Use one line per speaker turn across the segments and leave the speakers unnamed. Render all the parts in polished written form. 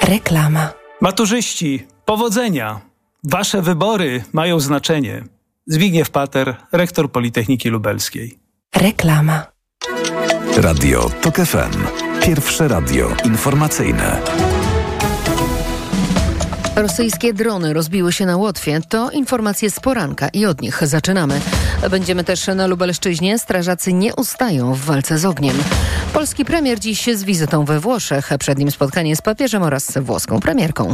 Reklama.
Maturzyści, powodzenia! Wasze wybory mają znaczenie. Zbigniew Pater, rektor Politechniki Lubelskiej.
Reklama.
Radio TOK FM. Pierwsze radio informacyjne.
Rosyjskie drony rozbiły się na Łotwie. To informacje z poranka i od nich zaczynamy. Będziemy też na Lubelszczyźnie. Strażacy nie ustają w walce z ogniem. Polski premier dziś z wizytą we Włoszech. Przed nim spotkanie z papieżem oraz włoską premierką.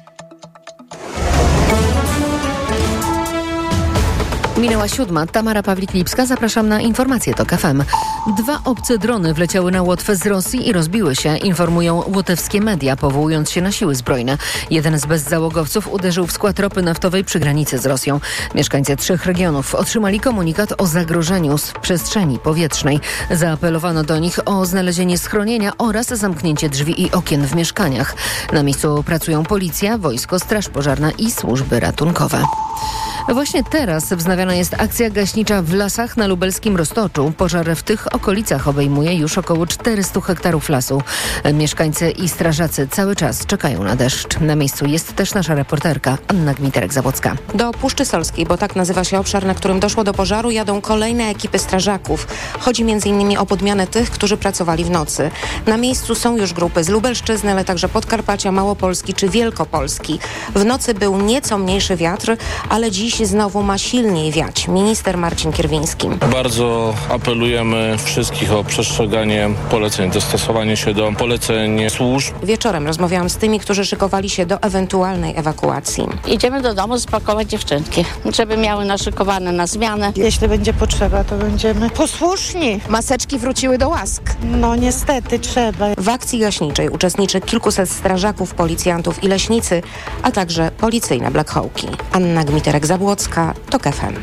Minęła 7. Tamara Pawlik-Lipska. Zapraszam na informacje TOK FM. 2 obce drony wleciały na Łotwę z Rosji i rozbiły się, informują łotewskie media, powołując się na siły zbrojne. Jeden z bezzałogowców uderzył w skład ropy naftowej przy granicy z Rosją. Mieszkańcy 3 regionów otrzymali komunikat o zagrożeniu z przestrzeni powietrznej. Zaapelowano do nich o znalezienie schronienia oraz zamknięcie drzwi i okien w mieszkaniach. Na miejscu pracują policja, wojsko, straż pożarna i służby ratunkowe. Właśnie teraz wznawiana jest akcja gaśnicza w lasach na lubelskim Roztoczu. Pożar w tych okolicach obejmuje już około 400 hektarów lasu. Mieszkańcy i strażacy cały czas czekają na deszcz. Na miejscu jest też nasza reporterka Anna Gmiterek-Zabłocka.
Do Puszczy Solskiej, bo tak nazywa się obszar, na którym doszło do pożaru, jadą kolejne ekipy strażaków. Chodzi m.in. o podmianę tych, którzy pracowali w nocy. Na miejscu są już grupy z Lubelszczyzny, ale także Podkarpacia, Małopolski czy Wielkopolski. W nocy był nieco mniejszy wiatr, ale dziś znowu ma silniej wiać. Minister Marcin Kierwiński.
Bardzo apelujemy wszystkich o przestrzeganie poleceń, dostosowanie się do poleceń służb.
Wieczorem rozmawiałam z tymi, którzy szykowali się do ewentualnej ewakuacji.
Idziemy do domu spakować dziewczynki, żeby miały naszykowane na zmianę.
Jeśli będzie potrzeba, to będziemy posłuszni.
Maseczki wróciły do łask.
No niestety trzeba.
W akcji gaśniczej uczestniczy kilkuset strażaków, policjantów i leśnicy, a także policyjne Black Hawki. Anna Gmiterek-Zabłocka, TOK FM.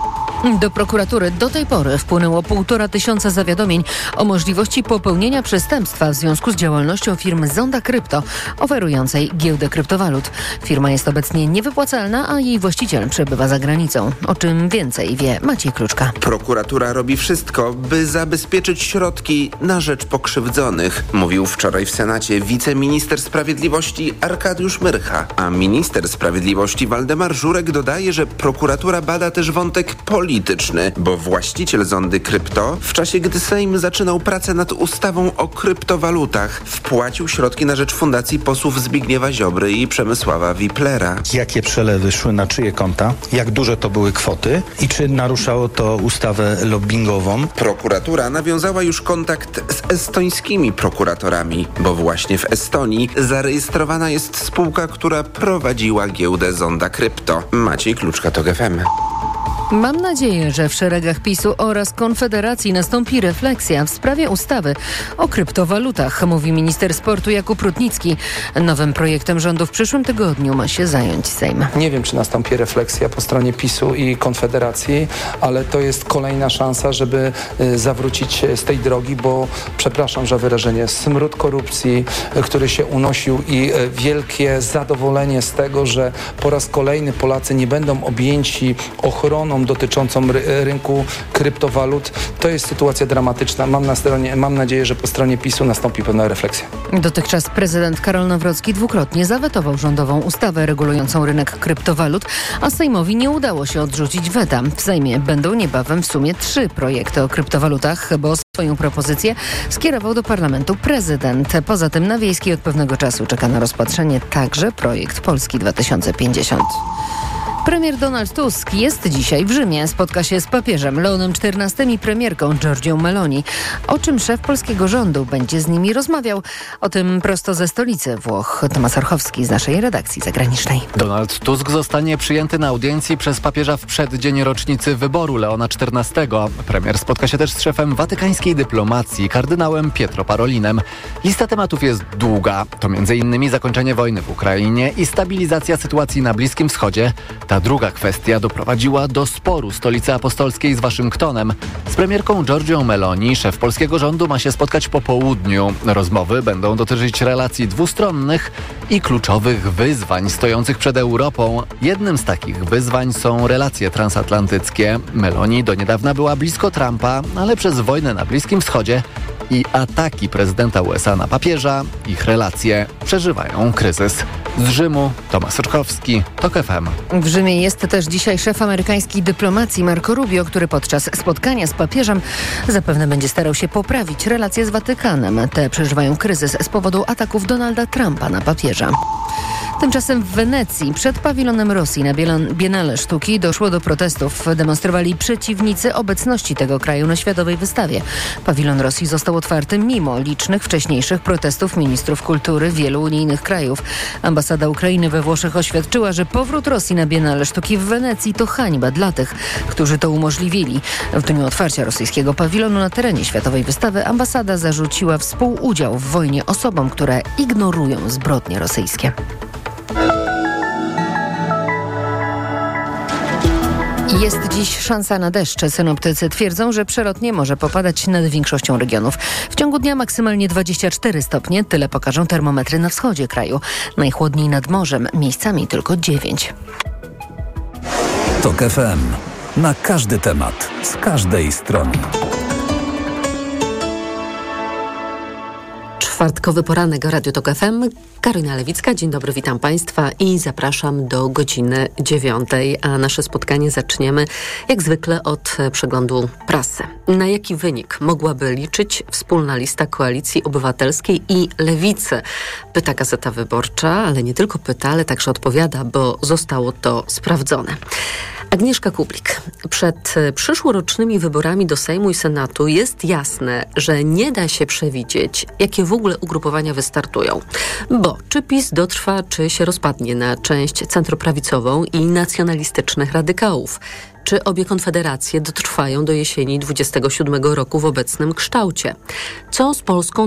Do prokuratury do tej pory wpłynęło 1500 zawiadomień o możliwości popełnienia przestępstwa w związku z działalnością firmy Zonda Krypto, oferującej giełdę kryptowalut. Firma jest obecnie niewypłacalna, a jej właściciel przebywa za granicą. O czym więcej wie Maciej Kluczka.
Prokuratura robi wszystko, by zabezpieczyć środki na rzecz pokrzywdzonych, mówił wczoraj w Senacie wiceminister sprawiedliwości Arkadiusz Myrcha. A minister sprawiedliwości Waldemar Żurek dodaje, że prokuratura bada też wątek polityczny, bo właściciel Zondy Krypto w czasie, gdy Sejm zaczynał pracę nad ustawą o kryptowalutach, wpłacił środki na rzecz fundacji posłów Zbigniewa Ziobry i Przemysława Wiplera.
Jakie przelewy szły na czyje konta, jak duże to były kwoty i czy naruszało to ustawę lobbingową?
Prokuratura nawiązała już kontakt z estońskimi prokuratorami, bo właśnie w Estonii zarejestrowana jest spółka, która prowadziła giełdę Zonda Krypto. Maciej Kluczka, TOK FM.
Mam nadzieję, że w szeregach PiS-u oraz Konfederacji nastąpi refleksja w sprawie ustawy o kryptowalutach, mówi minister sportu Jakub Rutnicki. Nowym projektem rządu w przyszłym tygodniu ma się zająć Sejm.
Nie wiem, czy nastąpi refleksja po stronie PiS-u i Konfederacji, ale to jest kolejna szansa, żeby zawrócić z tej drogi, bo przepraszam za wyrażenie, smród korupcji, który się unosił i wielkie zadowolenie z tego, że po raz kolejny Polacy nie będą objęci ochroną dotyczącą rynku kryptowalut. To jest sytuacja dramatyczna. Mam nadzieję, że po stronie PiS-u nastąpi pewna refleksja.
Dotychczas prezydent Karol Nawrocki dwukrotnie zawetował rządową ustawę regulującą rynek kryptowalut, a Sejmowi nie udało się odrzucić weta. W Sejmie będą niebawem w sumie 3 projekty o kryptowalutach, bo swoją propozycję skierował do parlamentu prezydent. Poza tym na Wiejskiej od pewnego czasu czeka na rozpatrzenie także projekt Polski 2050. Premier Donald Tusk jest dzisiaj w Rzymie. Spotka się z papieżem Leonem XIV i premierką Giorgią Meloni. O czym szef polskiego rządu będzie z nimi rozmawiał? O tym prosto ze stolicy Włoch. Tomasz Orchowski z naszej redakcji zagranicznej.
Donald Tusk zostanie przyjęty na audiencji przez papieża w przeddzień rocznicy wyboru Leona XIV. Premier spotka się też z szefem watykańskiej dyplomacji, kardynałem Pietro Parolinem. Lista tematów jest długa. To m.in. zakończenie wojny w Ukrainie i stabilizacja sytuacji na Bliskim Wschodzie. Ta druga kwestia doprowadziła do sporu stolicy apostolskiej z Waszyngtonem. Z premierką Giorgią Meloni szef polskiego rządu ma się spotkać po południu. Rozmowy będą dotyczyć relacji dwustronnych i kluczowych wyzwań stojących przed Europą. Jednym z takich wyzwań są relacje transatlantyckie. Meloni do niedawna była blisko Trumpa, ale przez wojnę na Bliskim Wschodzie i ataki prezydenta USA na papieża, ich relacje przeżywają kryzys. Z Rzymu Tomasz Soczkowski, TOK FM.
W Rzymie jest też dzisiaj szef amerykańskiej dyplomacji Marco Rubio, który podczas spotkania z papieżem zapewne będzie starał się poprawić relacje z Watykanem. Te przeżywają kryzys z powodu ataków Donalda Trumpa na papieża. Tymczasem w Wenecji przed pawilonem Rosji na Biennale Sztuki doszło do protestów. Demonstrowali przeciwnicy obecności tego kraju na światowej wystawie. Pawilon Rosji został otwarty mimo licznych wcześniejszych protestów ministrów kultury wielu unijnych krajów. Ambasada Ukrainy we Włoszech oświadczyła, że powrót Rosji na Biennale Sztuki w Wenecji to hańba dla tych, którzy to umożliwili. W dniu otwarcia rosyjskiego pawilonu na terenie światowej wystawy ambasada zarzuciła współudział w wojnie osobom, które ignorują zbrodnie rosyjskie. Jest dziś szansa na deszcze. Synoptycy twierdzą, że przelotnie może popadać nad większością regionów. W ciągu dnia maksymalnie 24 stopnie. Tyle pokażą termometry na wschodzie kraju. Najchłodniej nad morzem, miejscami tylko 9.
TOK FM. Na każdy temat, z każdej strony.
Czwartkowy poranek Radio TOK FM. Karolina Lewicka, dzień dobry, witam Państwa i zapraszam do godziny 9, a nasze spotkanie zaczniemy jak zwykle od przeglądu prasy. Na jaki wynik mogłaby liczyć wspólna lista Koalicji Obywatelskiej i Lewicy? Pyta Gazeta Wyborcza, ale nie tylko pyta, ale także odpowiada, bo zostało to sprawdzone. Agnieszka Kublik. Przed przyszłorocznymi wyborami do Sejmu i Senatu jest jasne, że nie da się przewidzieć, jakie w ogóle ugrupowania wystartują. Bo czy PiS dotrwa, czy się rozpadnie na część centroprawicową i nacjonalistycznych radykałów? Czy obie konfederacje dotrwają do jesieni 27 roku w obecnym kształcie? Co z Polską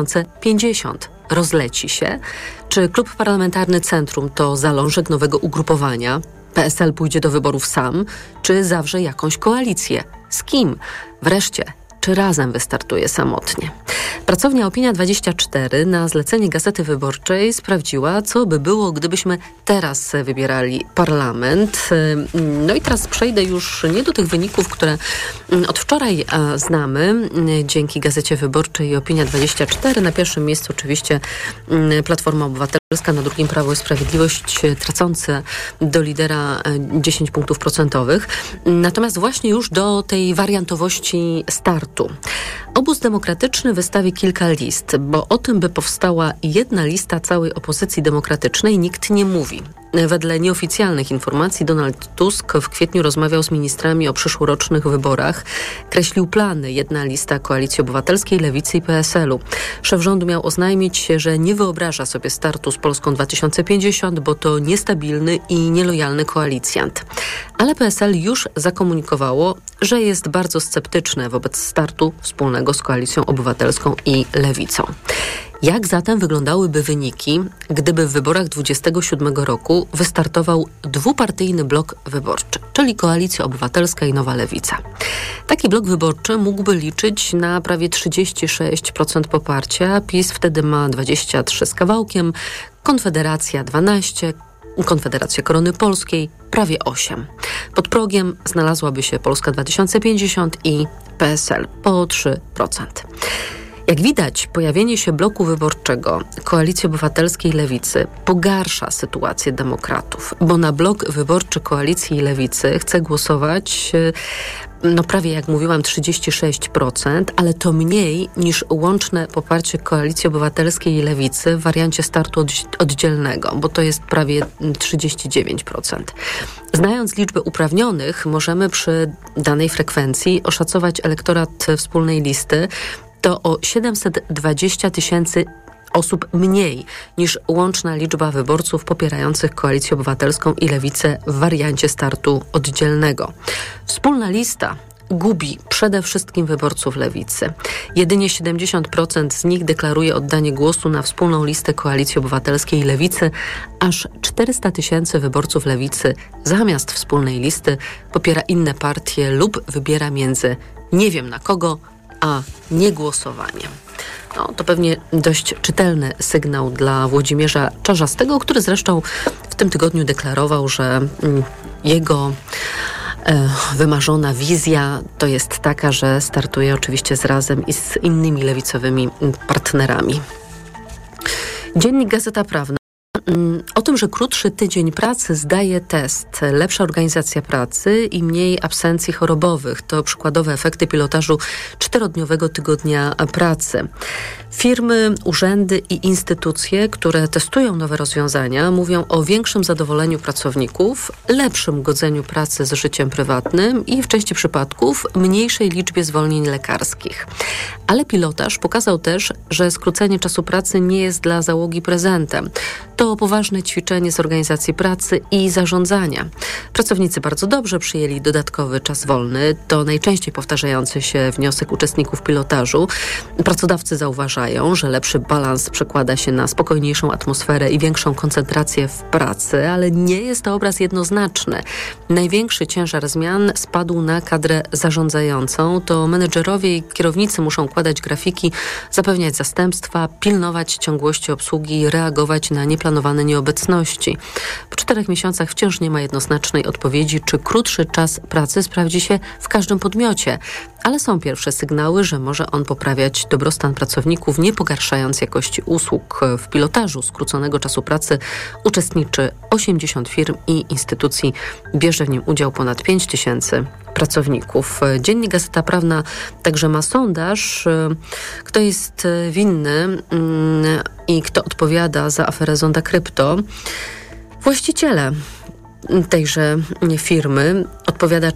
2050? Rozleci się? Czy klub parlamentarny Centrum to zalążek nowego ugrupowania? PSL pójdzie do wyborów sam, czy zawrze jakąś koalicję? Z kim? Wreszcie, czy razem wystartuje samotnie? Pracownia Opinia24 na zlecenie Gazety Wyborczej sprawdziła, co by było, gdybyśmy teraz wybierali parlament. No i teraz przejdę już nie do tych wyników, które od wczoraj znamy dzięki Gazecie Wyborczej i Opinia24. Na pierwszym miejscu oczywiście Platforma Obywatelska, na drugim Prawo i Sprawiedliwość, tracące do lidera 10 punktów procentowych. Natomiast właśnie już do tej wariantowości startu. Obóz Demokratyczny wystawi kilka list, bo o tym, by powstała jedna lista całej opozycji demokratycznej, nikt nie mówi. Wedle nieoficjalnych informacji Donald Tusk w kwietniu rozmawiał z ministrami o przyszłorocznych wyborach. Kreślił plany, jedna lista Koalicji Obywatelskiej, Lewicy i PSL-u. Szef rządu miał oznajmić, że nie wyobraża sobie startu z Polską 2050, bo to niestabilny i nielojalny koalicjant. Ale PSL już zakomunikowało, że jest bardzo sceptyczne wobec startu wspólnego z Koalicją Obywatelską i Lewicą. Jak zatem wyglądałyby wyniki, gdyby w wyborach 27 roku wystartował dwupartyjny blok wyborczy, czyli Koalicja Obywatelska i Nowa Lewica? Taki blok wyborczy mógłby liczyć na prawie 36% poparcia. PiS wtedy ma 23 z kawałkiem, Konfederacja 12%, Konfederacja Korony Polskiej prawie 8%. Pod progiem znalazłaby się Polska 2050 i PSL po 3%. Jak widać, pojawienie się bloku wyborczego Koalicji Obywatelskiej i Lewicy pogarsza sytuację demokratów, bo na blok wyborczy Koalicji i Lewicy chce głosować, prawie jak mówiłam, 36%, ale to mniej niż łączne poparcie Koalicji Obywatelskiej i Lewicy w wariancie startu oddzielnego, bo to jest prawie 39%. Znając liczbę uprawnionych, możemy przy danej frekwencji oszacować elektorat wspólnej listy to o 720 000 osób mniej niż łączna liczba wyborców popierających Koalicję Obywatelską i Lewicę w wariancie startu oddzielnego. Wspólna lista gubi przede wszystkim wyborców Lewicy. Jedynie 70% z nich deklaruje oddanie głosu na wspólną listę Koalicji Obywatelskiej i Lewicy. Aż 400 000 wyborców Lewicy zamiast wspólnej listy popiera inne partie lub wybiera między nie wiem na kogo, a niegłosowaniem. To pewnie dość czytelny sygnał dla Włodzimierza Czarzastego, który zresztą w tym tygodniu deklarował, że jego wymarzona wizja to jest taka, że startuje oczywiście z Razem i z innymi lewicowymi partnerami. Dziennik Gazeta Prawna. O tym, że krótszy tydzień pracy zdaje test, lepsza organizacja pracy i mniej absencji chorobowych. To przykładowe efekty pilotażu 4-dniowego tygodnia pracy. Firmy, urzędy i instytucje, które testują nowe rozwiązania, mówią o większym zadowoleniu pracowników, lepszym godzeniu pracy z życiem prywatnym i w części przypadków mniejszej liczbie zwolnień lekarskich. Ale pilotaż pokazał też, że skrócenie czasu pracy nie jest dla załogi prezentem. To poważne ćwiczenie z organizacji pracy i zarządzania. Pracownicy bardzo dobrze przyjęli dodatkowy czas wolny. To najczęściej powtarzający się wniosek uczestników pilotażu. Pracodawcy zauważają, że lepszy balans przekłada się na spokojniejszą atmosferę i większą koncentrację w pracy, ale nie jest to obraz jednoznaczny. Największy ciężar zmian spadł na kadrę zarządzającą. To menedżerowie i kierownicy muszą układać grafiki, zapewniać zastępstwa, pilnować ciągłości obsługi, reagować na nieplanowane nieobecności. Po 4 miesiącach wciąż nie ma jednoznacznej odpowiedzi, czy krótszy czas pracy sprawdzi się w każdym podmiocie, ale są pierwsze sygnały, że może on poprawiać dobrostan pracowników, nie pogarszając jakości usług. W pilotażu skróconego czasu pracy uczestniczy 80 firm i instytucji. Bierze w nim udział ponad 5 000 pracowników. Dziennik Gazeta Prawna także ma sondaż, kto jest winny i kto odpowiada za aferę Zonda Krypto. Właściciele tejże firmy odpowiada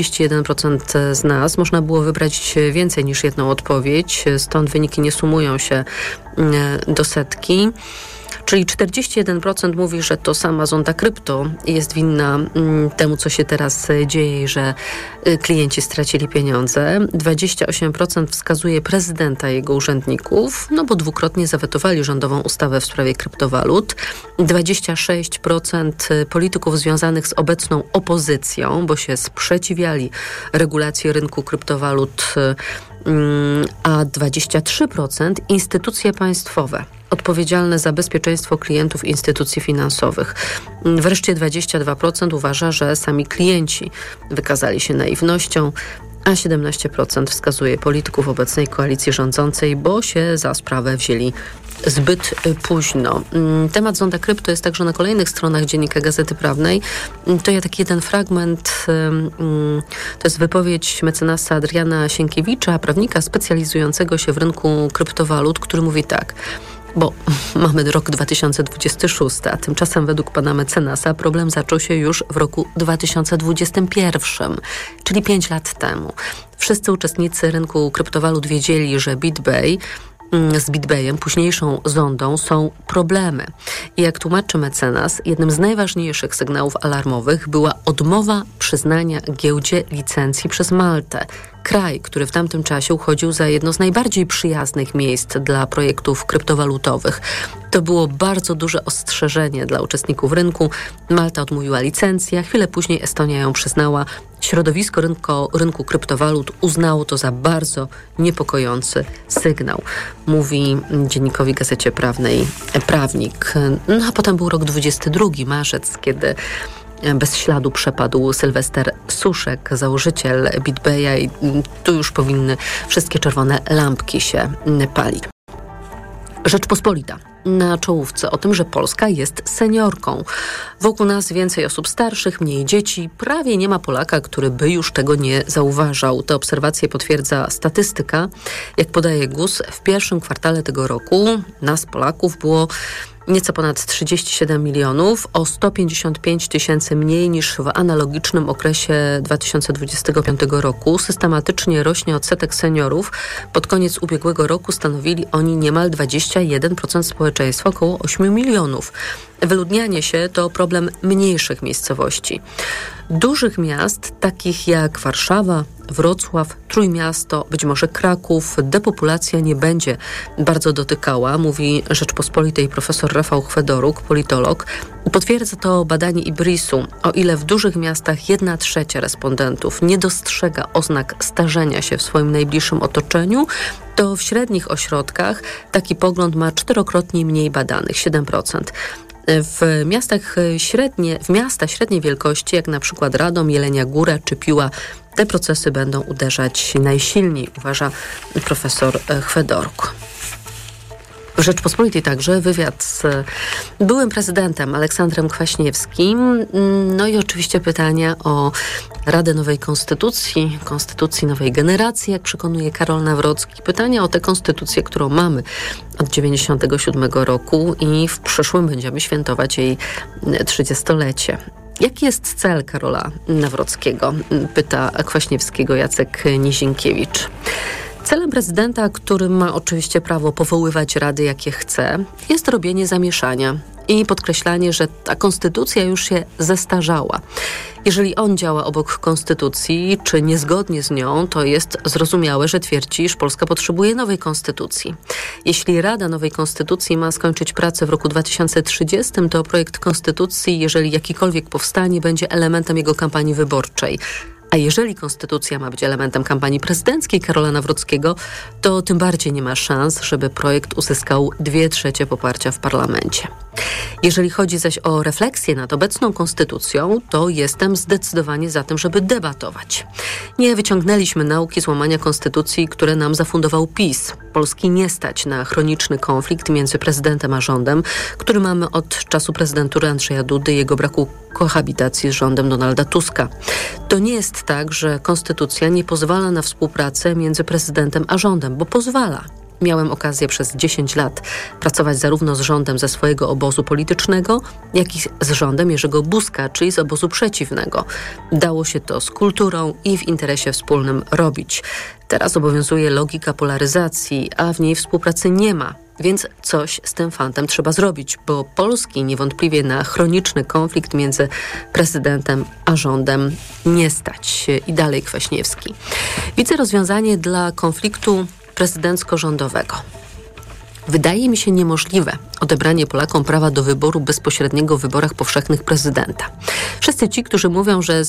41% z nas. Można było wybrać więcej niż jedną odpowiedź, stąd wyniki nie sumują się do setki. Czyli 41% mówi, że to sama Zonda Krypto jest winna temu, co się teraz dzieje i że klienci stracili pieniądze. 28% wskazuje prezydenta i jego urzędników, bo dwukrotnie zawetowali rządową ustawę w sprawie kryptowalut. 26% polityków związanych z obecną opozycją, bo się sprzeciwiali regulacji rynku kryptowalut, a 23% instytucje państwowe odpowiedzialne za bezpieczeństwo klientów instytucji finansowych. Wreszcie 22% uważa, że sami klienci wykazali się naiwnością, a 17% wskazuje polityków obecnej koalicji rządzącej, bo się za sprawę wzięli zbyt późno. Temat Zonda Krypto jest także na kolejnych stronach Dziennika Gazety Prawnej. To ja taki jeden fragment, to jest wypowiedź mecenasa Adriana Sienkiewicza, prawnika specjalizującego się w rynku kryptowalut, który mówi tak: bo mamy rok 2026, a tymczasem według pana mecenasa problem zaczął się już w roku 2021, czyli 5 lat temu. Wszyscy uczestnicy rynku kryptowalut wiedzieli, że z BitBayem, późniejszą Zondą, są problemy. I jak tłumaczy mecenas, jednym z najważniejszych sygnałów alarmowych była odmowa przyznania giełdzie licencji przez Maltę. Kraj, który w tamtym czasie uchodził za jedno z najbardziej przyjaznych miejsc dla projektów kryptowalutowych. To było bardzo duże ostrzeżenie dla uczestników rynku. Malta odmówiła licencję, chwilę później Estonia ją przyznała. Środowisko rynku kryptowalut uznało to za bardzo niepokojący sygnał, mówi dziennikowi Gazecie Prawnej prawnik. A potem był rok 22, marzec, kiedy bez śladu przepadł Sylwester Suszek, założyciel BitBaya, i tu już powinny wszystkie czerwone lampki się palić. Rzeczpospolita na czołówce o tym, że Polska jest seniorką. Wokół nas więcej osób starszych, mniej dzieci. Prawie nie ma Polaka, który by już tego nie zauważał. Te obserwacje potwierdza statystyka. Jak podaje GUS, w pierwszym kwartale tego roku nas, Polaków, było nieco ponad 37 milionów, o 155 000 mniej niż w analogicznym okresie 2025 roku. Systematycznie rośnie odsetek seniorów. Pod koniec ubiegłego roku stanowili oni niemal 21% społeczeństwa, około 8 milionów. Wyludnianie się to problem mniejszych miejscowości. Dużych miast, takich jak Warszawa, Wrocław, Trójmiasto, być może Kraków, depopulacja nie będzie bardzo dotykała, mówi Rzeczpospolitej profesor Rafał Chwedoruk, politolog. Potwierdza to badanie IBRIS-u. O ile w dużych miastach 1/3 respondentów nie dostrzega oznak starzenia się w swoim najbliższym otoczeniu, to w średnich ośrodkach taki pogląd ma 4-krotnie mniej badanych, 7%. W miasta średniej wielkości, jak na przykład Radom, Jelenia Góra czy Piła, te procesy będą uderzać najsilniej, uważa profesor Chwedoruk. W Rzeczpospolitej także wywiad z byłym prezydentem Aleksandrem Kwaśniewskim. No i oczywiście pytania o Radę Nowej Konstytucji nowej generacji, jak przekonuje Karol Nawrocki. Pytania o tę konstytucję, którą mamy od 1997 roku i w przyszłym będziemy świętować jej 30-lecie. Jaki jest cel Karola Nawrockiego? Pyta Kwaśniewskiego Jacek Nizinkiewicz. Celem prezydenta, który ma oczywiście prawo powoływać rady, jakie chce, jest robienie zamieszania i podkreślanie, że ta konstytucja już się zestarzała. Jeżeli on działa obok konstytucji, czy niezgodnie z nią, to jest zrozumiałe, że twierdzi, iż Polska potrzebuje nowej konstytucji. Jeśli Rada Nowej Konstytucji ma skończyć pracę w roku 2030, to projekt konstytucji, jeżeli jakikolwiek powstanie, będzie elementem jego kampanii wyborczej. A jeżeli konstytucja ma być elementem kampanii prezydenckiej Karola Nawrockiego, to tym bardziej nie ma szans, żeby projekt uzyskał 2/3 poparcia w parlamencie. Jeżeli chodzi zaś o refleksję nad obecną konstytucją, to jestem zdecydowanie za tym, żeby debatować. Nie wyciągnęliśmy nauki z łamania konstytucji, które nam zafundował PiS. Polski nie stać na chroniczny konflikt między prezydentem a rządem, który mamy od czasu prezydentury Andrzeja Dudy i jego braku kohabitacji z rządem Donalda Tuska. To nie jest tak, że konstytucja nie pozwala na współpracę między prezydentem a rządem, bo pozwala. Miałem okazję przez 10 lat pracować zarówno z rządem ze swojego obozu politycznego, jak i z rządem Jerzego Buzka, czyli z obozu przeciwnego. Dało się to z kulturą i w interesie wspólnym robić. Teraz obowiązuje logika polaryzacji, a w niej współpracy nie ma. Więc coś z tym fantem trzeba zrobić, bo Polski niewątpliwie na chroniczny konflikt między prezydentem a rządem nie stać. I dalej Kwaśniewski. Widzę rozwiązanie dla konfliktu prezydencko-rządowego. Wydaje mi się niemożliwe odebranie Polakom prawa do bezpośredniego w wyborach powszechnych prezydenta. Wszyscy ci, którzy mówią, że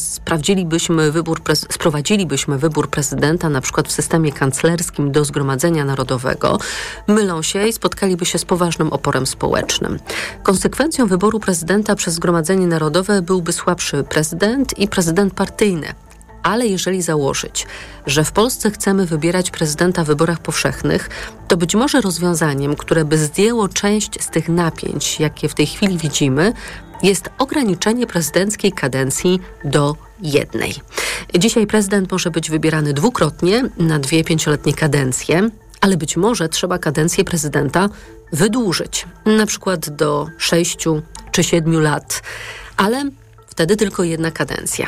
sprowadzilibyśmy wybór prezydenta na przykład w systemie kanclerskim do Zgromadzenia Narodowego, mylą się i spotkaliby się z poważnym oporem społecznym. Konsekwencją wyboru prezydenta przez Zgromadzenie Narodowe byłby słabszy prezydent i prezydent partyjny. Ale jeżeli założyć, że w Polsce chcemy wybierać prezydenta w wyborach powszechnych, to być może rozwiązaniem, które by zdjęło część z tych napięć, jakie w tej chwili widzimy, jest ograniczenie prezydenckiej kadencji do 1. Dzisiaj prezydent może być wybierany dwukrotnie na 2 5-letnie kadencje, ale być może trzeba kadencję prezydenta wydłużyć, na przykład do 6 czy 7 lat, ale wtedy tylko 1 kadencja.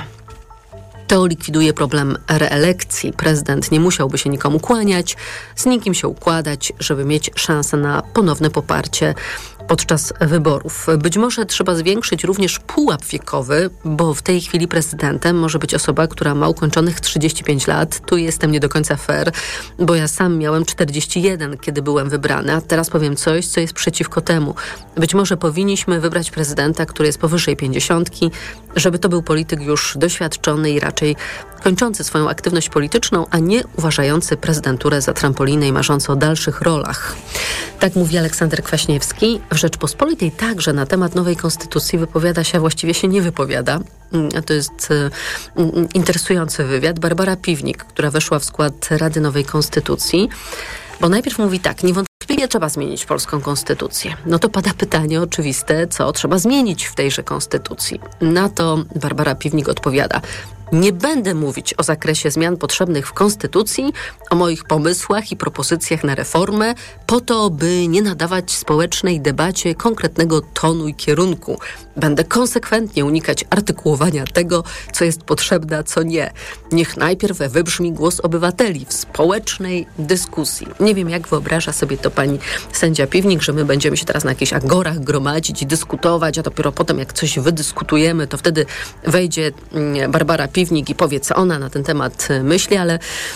To likwiduje problem reelekcji. Prezydent nie musiałby się nikomu kłaniać, z nikim się układać, żeby mieć szansę na ponowne poparcie podczas wyborów. Być może trzeba zwiększyć również pułap wiekowy, bo w tej chwili prezydentem może być osoba, która ma ukończonych 35 lat. Tu jestem nie do końca fair, bo ja sam miałem 41, kiedy byłem wybrany, a teraz powiem coś, co jest przeciwko temu. Być może powinniśmy wybrać prezydenta, który jest powyżej 50, żeby to był polityk już doświadczony i raczej kończący swoją aktywność polityczną, a nie uważający prezydenturę za trampolinę i marzący o dalszych rolach. Tak mówi Aleksander Kwaśniewski. W Rzeczpospolitej także na temat nowej konstytucji wypowiada się, a właściwie się nie wypowiada. To jest interesujący wywiad. Barbara Piwnik, która weszła w skład Rady Nowej Konstytucji, bo najpierw mówi tak, niewątpliwie trzeba zmienić polską konstytucję. No to pada pytanie oczywiste, co trzeba zmienić w tejże konstytucji. Na to Barbara Piwnik odpowiada: nie będę mówić o zakresie zmian potrzebnych w konstytucji, o moich pomysłach i propozycjach na reformę, po to, by nie nadawać społecznej debacie konkretnego tonu i kierunku. Będę konsekwentnie unikać artykułowania tego, co jest potrzebne, a co nie. Niech najpierw wybrzmi głos obywateli w społecznej dyskusji. Nie wiem, jak wyobraża sobie to pani sędzia Piwnik, że my będziemy się teraz na jakichś agorach gromadzić i dyskutować, a dopiero potem, jak coś wydyskutujemy, to wtedy wejdzie Barbara Piwnik i powie, co ona na ten temat myśli, ale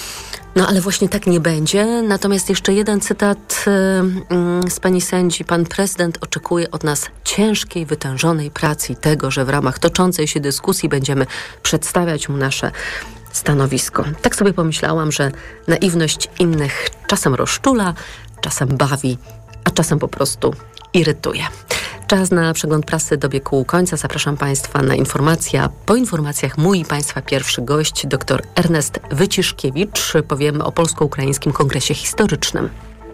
No ale właśnie tak nie będzie. Natomiast jeszcze jeden cytat z pani sędzi. Pan prezydent oczekuje od nas ciężkiej, wytężonej pracy i tego, że w ramach toczącej się dyskusji będziemy przedstawiać mu nasze stanowisko. Tak sobie pomyślałam, że naiwność innych czasem rozczula, czasem bawi, a czasem po prostu irytuje. Czas na przegląd prasy dobiegł końca. Zapraszam Państwa na informacje. Po informacjach mój i Państwa pierwszy gość, dr Ernest Wyciszkiewicz. Powiemy o Polsko-Ukraińskim Kongresie Historycznym.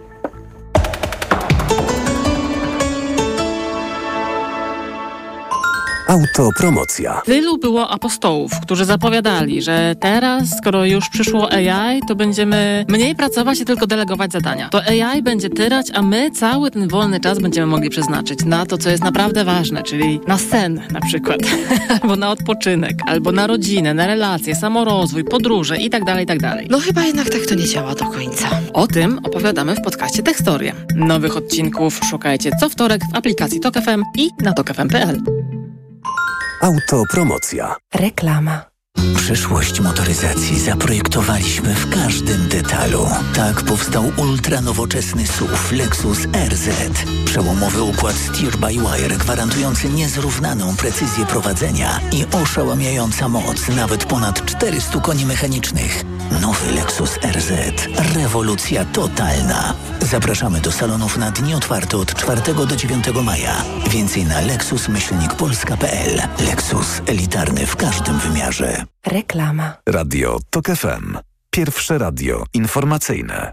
Autopromocja.
Tylu było apostołów, którzy zapowiadali, że teraz, skoro już przyszło AI, to będziemy mniej pracować i tylko delegować zadania. To AI będzie tyrać, a my cały ten wolny czas będziemy mogli przeznaczyć na to, co jest naprawdę ważne, czyli na sen na przykład, albo na odpoczynek, albo na rodzinę, na relacje, samorozwój, podróże i tak dalej, i tak dalej.
No chyba jednak tak to nie działa do końca.
O tym opowiadamy w podcaście Tekstorie. Nowych odcinków szukajcie co wtorek w aplikacji Tok FM i na tokfm.pl.
Autopromocja.
Reklama.
Przyszłość motoryzacji zaprojektowaliśmy w każdym detalu. Tak powstał ultranowoczesny SUV Lexus RZ. Przełomowy układ steer-by-wire gwarantujący niezrównaną precyzję prowadzenia i oszałamiająca moc nawet ponad 400 koni mechanicznych. Nowy Lexus RZ. Rewolucja totalna. Zapraszamy do salonów na dni otwarte od 4 do 9 maja. Więcej na lexus-polska.pl. Lexus elitarny w każdym wymiarze.
Reklama.
Radio Tok FM. Pierwsze radio informacyjne.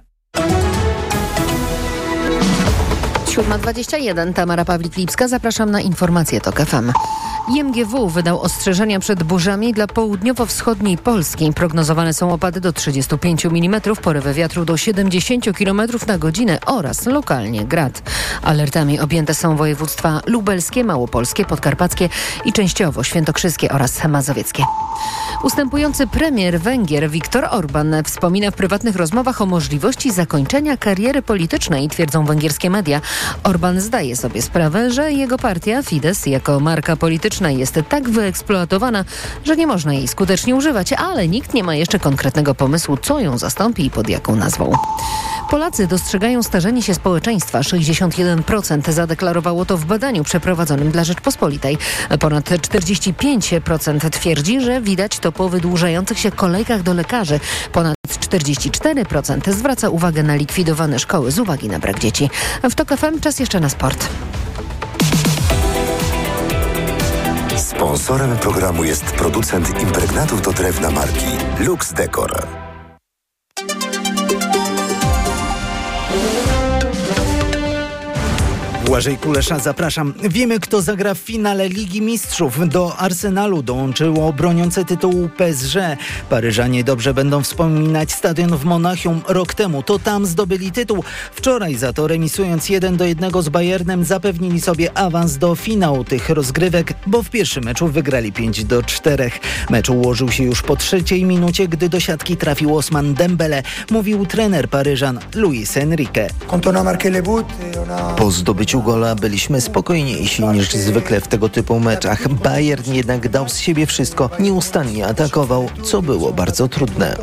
7:21. Tamara Pawlik-Lipska. Zapraszam na informacje Tok FM. IMGW wydał ostrzeżenia przed burzami dla południowo-wschodniej Polski. Prognozowane są opady do 35 mm, porywy wiatru do 70 km na godzinę oraz lokalnie grad. Alertami objęte są województwa lubelskie, małopolskie, podkarpackie i częściowo świętokrzyskie oraz mazowieckie. Ustępujący premier Węgier Viktor Orbán wspomina w prywatnych rozmowach o możliwości zakończenia kariery politycznej, twierdzą węgierskie media. Orbán zdaje sobie sprawę, że jego partia Fidesz jako marka polityczna jest tak wyeksploatowana, że nie można jej skutecznie używać, ale nikt nie ma jeszcze konkretnego pomysłu, co ją zastąpi i pod jaką nazwą. Polacy dostrzegają starzenie się społeczeństwa. 61% zadeklarowało to w badaniu przeprowadzonym dla Rzeczpospolitej. Ponad 45% twierdzi, że widać to po wydłużających się kolejkach do lekarzy. Ponad 44% zwraca uwagę na likwidowane szkoły z uwagi na brak dzieci. W Tok FM czas jeszcze na sport.
Sponsorem programu jest producent impregnatów do drewna marki Lux Decor.
Błażej Kulesza, zapraszam. Wiemy, kto zagra w finale Ligi Mistrzów. Do Arsenalu dołączyło broniące tytułu PSG. Paryżanie dobrze będą wspominać stadion w Monachium rok temu. To tam zdobyli tytuł. Wczoraj za to remisując 1-1 z Bayernem zapewnili sobie awans do finału tych rozgrywek, bo w pierwszym meczu wygrali 5-4. Mecz ułożył się już po 3 minucie, gdy do siatki trafił Ousmane Dembele. Mówił trener Paryżan Luis Enrique.
Po zdobyciu gola byliśmy spokojniejsi niż zwykle w tego typu meczach. Bayern jednak dał z siebie wszystko, nieustannie atakował, co było bardzo trudne.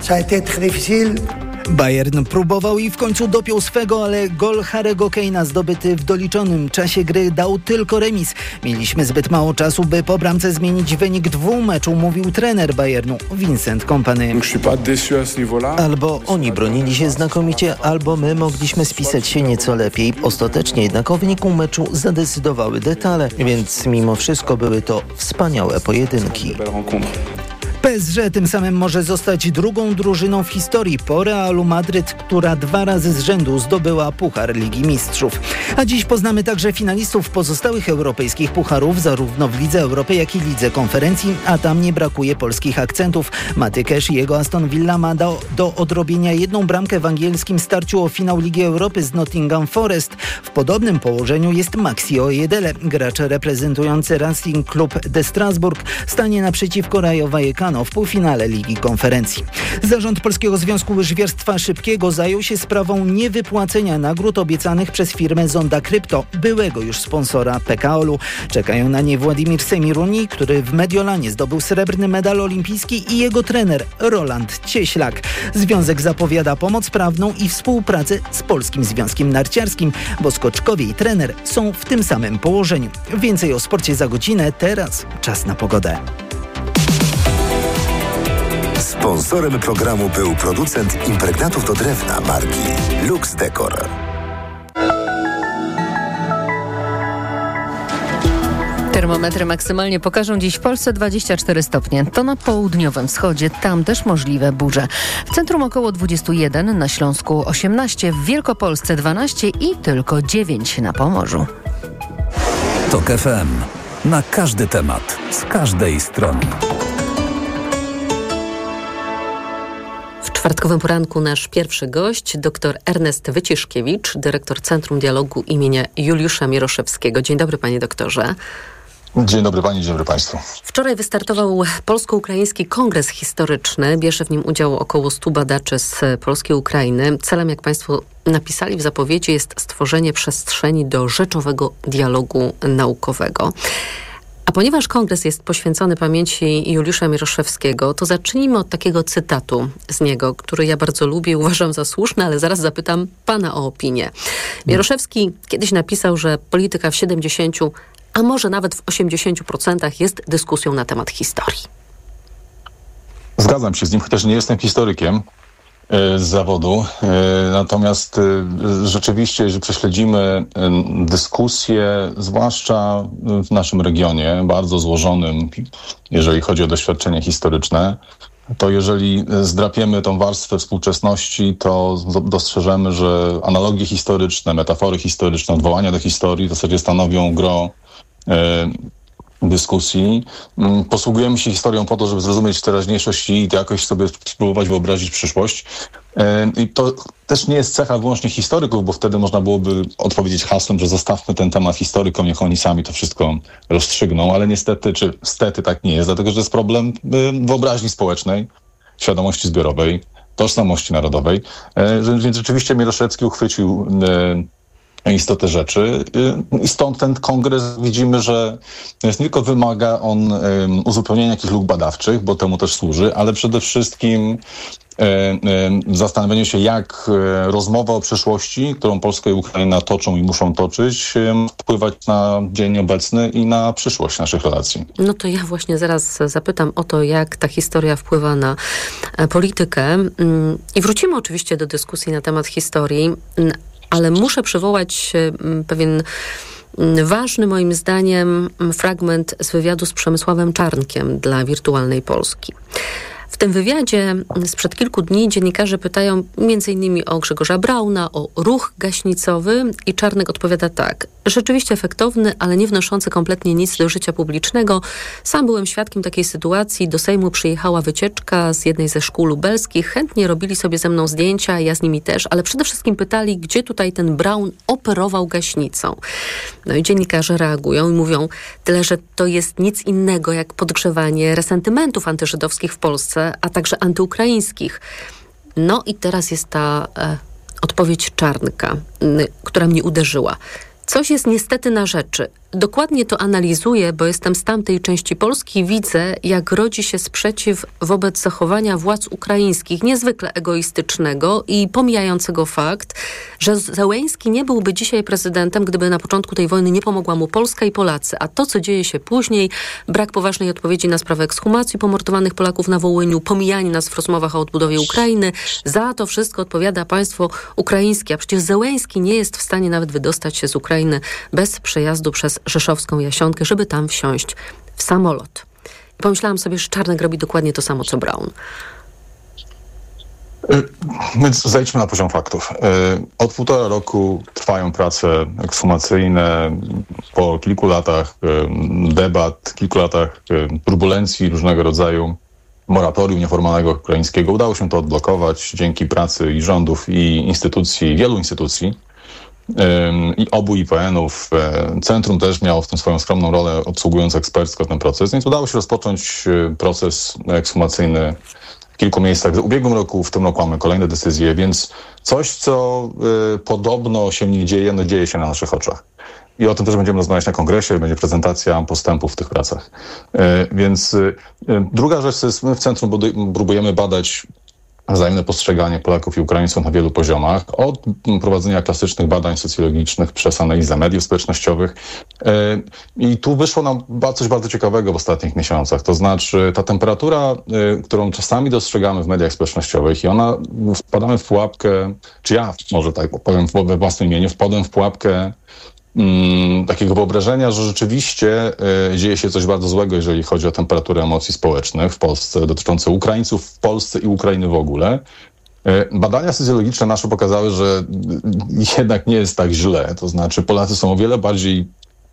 Bayern próbował i w końcu dopiął swego, ale gol Harry'ego Kane'a zdobyty w doliczonym czasie gry dał tylko remis. Mieliśmy zbyt mało czasu, by po bramce zmienić wynik 2 meczów, mówił trener Bayernu Vincent Kompany.
Albo oni bronili się znakomicie, albo my mogliśmy spisać się nieco lepiej. Ostatecznie jednak o wyniku meczu zadecydowały detale, więc mimo wszystko były to wspaniałe pojedynki.
PSG tym samym może zostać drugą drużyną w historii po Realu Madryt, która 2 razy z rzędu zdobyła Puchar Ligi Mistrzów. A dziś poznamy także finalistów pozostałych europejskich pucharów, zarówno w Lidze Europy, jak i Lidze Konferencji, a tam nie brakuje polskich akcentów. Maty Cash i jego Aston Villa ma do odrobienia 1 bramkę w angielskim starciu o finał Ligi Europy z Nottingham Forest. W podobnym położeniu jest Maxi Ojedele. Gracz reprezentujący Racing Club de Strasbourg stanie naprzeciwko Rayo Vallecano pokonano w półfinale Ligi Konferencji. Zarząd Polskiego Związku Łyżwiarstwa Szybkiego zajął się sprawą niewypłacenia nagród obiecanych przez firmę Zonda Krypto, byłego już sponsora PKOL-u. Czekają na nie Władimir Semiruni, który w Mediolanie zdobył srebrny medal olimpijski, i jego trener Roland Cieślak. Związek zapowiada pomoc prawną i współpracę z Polskim Związkiem Narciarskim, bo skoczkowie i trener są w tym samym położeniu. Więcej o sporcie za godzinę, teraz czas na pogodę.
Sponsorem programu był producent impregnatów do drewna marki Lux Decor.
Termometry maksymalnie pokażą dziś w Polsce 24 stopnie. To na południowym wschodzie, tam też możliwe burze. W centrum około 21, na Śląsku 18, w Wielkopolsce 12 i tylko 9 na Pomorzu.
TOK FM. Na każdy temat, z każdej strony.
W czwartkowym poranku nasz pierwszy gość, dr Ernest Wyciszkiewicz, dyrektor Centrum Dialogu imienia Juliusza Mieroszewskiego. Dzień dobry, panie doktorze.
Dzień dobry pani, dzień dobry państwu.
Wczoraj wystartował Polsko-Ukraiński Kongres Historyczny. Bierze w nim udział około 100 badaczy z Polski i Ukrainy. Celem, jak państwo napisali w zapowiedzi, jest stworzenie przestrzeni do rzeczowego dialogu naukowego. A ponieważ kongres jest poświęcony pamięci Juliusza Mieroszewskiego, to zacznijmy od takiego cytatu z niego, który ja bardzo lubię, uważam za słuszny, ale zaraz zapytam pana o opinię. Mieroszewski kiedyś napisał, że polityka w 70, a może nawet w 80% jest dyskusją na temat historii.
Zgadzam się z nim, chociaż nie jestem historykiem z zawodu. Natomiast rzeczywiście, jeżeli prześledzimy dyskusję, zwłaszcza w naszym regionie, bardzo złożonym, jeżeli chodzi o doświadczenie historyczne, to jeżeli zdrapiemy tą warstwę współczesności, to dostrzeżemy, że analogie historyczne, metafory historyczne, odwołania do historii w zasadzie stanowią gro dyskusji. Posługujemy się historią po to, żeby zrozumieć teraźniejszość i jakoś sobie spróbować wyobrazić przyszłość. I to też nie jest cecha wyłącznie historyków, bo wtedy można byłoby odpowiedzieć hasłem, że zostawmy ten temat historykom, niech oni sami to wszystko rozstrzygną, ale niestety, czy stety tak nie jest, dlatego że to jest problem wyobraźni społecznej, świadomości zbiorowej, tożsamości narodowej. Więc rzeczywiście Mieroszewski uchwycił istotę rzeczy i stąd ten kongres widzimy, że nie tylko wymaga on uzupełnienia jakichś luk badawczych, bo temu też służy, ale przede wszystkim zastanowienie się, jak rozmowa o przyszłości, którą Polska i Ukraina toczą i muszą toczyć, wpływać na dzień obecny i na przyszłość naszych relacji.
No to ja właśnie zaraz zapytam o to, jak ta historia wpływa na politykę. I wrócimy oczywiście do dyskusji na temat historii, ale muszę przywołać pewien ważny, moim zdaniem, fragment z wywiadu z Przemysławem Czarnkiem dla Wirtualnej Polski. W tym wywiadzie sprzed kilku dni dziennikarze pytają m.in. o Grzegorza Brauna, o ruch gaśnicowy i Czarnek odpowiada tak. Rzeczywiście efektowny, ale nie wnoszący kompletnie nic do życia publicznego. Sam byłem świadkiem takiej sytuacji. Do Sejmu przyjechała wycieczka z jednej ze szkół lubelskich. Chętnie robili sobie ze mną zdjęcia, ja z nimi też, ale przede wszystkim pytali, gdzie tutaj ten Braun operował gaśnicą. No i dziennikarze reagują i mówią, tyle, że to jest nic innego jak podgrzewanie resentymentów antyżydowskich w Polsce, a także antyukraińskich. No i teraz jest ta odpowiedź Czarnka, która mnie uderzyła. Coś jest niestety na rzeczy. Dokładnie to analizuję, bo jestem z tamtej części Polski i widzę, jak rodzi się sprzeciw wobec zachowania władz ukraińskich, niezwykle egoistycznego i pomijającego fakt, że Zełenski nie byłby dzisiaj prezydentem, gdyby na początku tej wojny nie pomogła mu Polska i Polacy. A to, co dzieje się później, brak poważnej odpowiedzi na sprawę ekshumacji pomordowanych Polaków na Wołyniu, pomijanie nas w rozmowach o odbudowie Ukrainy, za to wszystko odpowiada państwo ukraińskie. A przecież Zełenski nie jest w stanie nawet wydostać się z Ukrainy bez przejazdu przez rzeszowską Jasionkę, żeby tam wsiąść w samolot. I pomyślałam sobie, że Czarnek robi dokładnie to samo, co Braun.
Więc zejdźmy na poziom faktów. Od 1,5 roku trwają prace ekshumacyjne. Po kilku latach debat, kilku latach turbulencji różnego rodzaju, moratorium nieformalnego ukraińskiego, udało się to odblokować dzięki pracy i rządów, i instytucji, wielu instytucji. i obu IPN-ów. Centrum też miało w tym swoją skromną rolę, obsługując ekspercko ten proces, więc udało się rozpocząć proces ekshumacyjny w kilku miejscach. W ubiegłym roku, w tym roku mamy kolejne decyzje, więc coś, co podobno się nie dzieje, no dzieje się na naszych oczach. I o tym też będziemy rozmawiać na kongresie, będzie prezentacja postępów w tych pracach. Więc druga rzecz to jest, my w centrum próbujemy badać wzajemne postrzeganie Polaków i Ukraińców na wielu poziomach. Od prowadzenia klasycznych badań socjologicznych przez analizę mediów społecznościowych. I tu wyszło nam coś bardzo ciekawego w ostatnich miesiącach. To znaczy ta temperatura, którą czasami dostrzegamy w mediach społecznościowych i ona, wpadamy w pułapkę, czy ja może tak powiem we własnym imieniu, wpadłem w pułapkę takiego wyobrażenia, że rzeczywiście dzieje się coś bardzo złego, jeżeli chodzi o temperaturę emocji społecznych w Polsce, dotyczące Ukraińców w Polsce i Ukrainy w ogóle. Badania socjologiczne nasze pokazały, że jednak nie jest tak źle. To znaczy Polacy są o wiele bardziej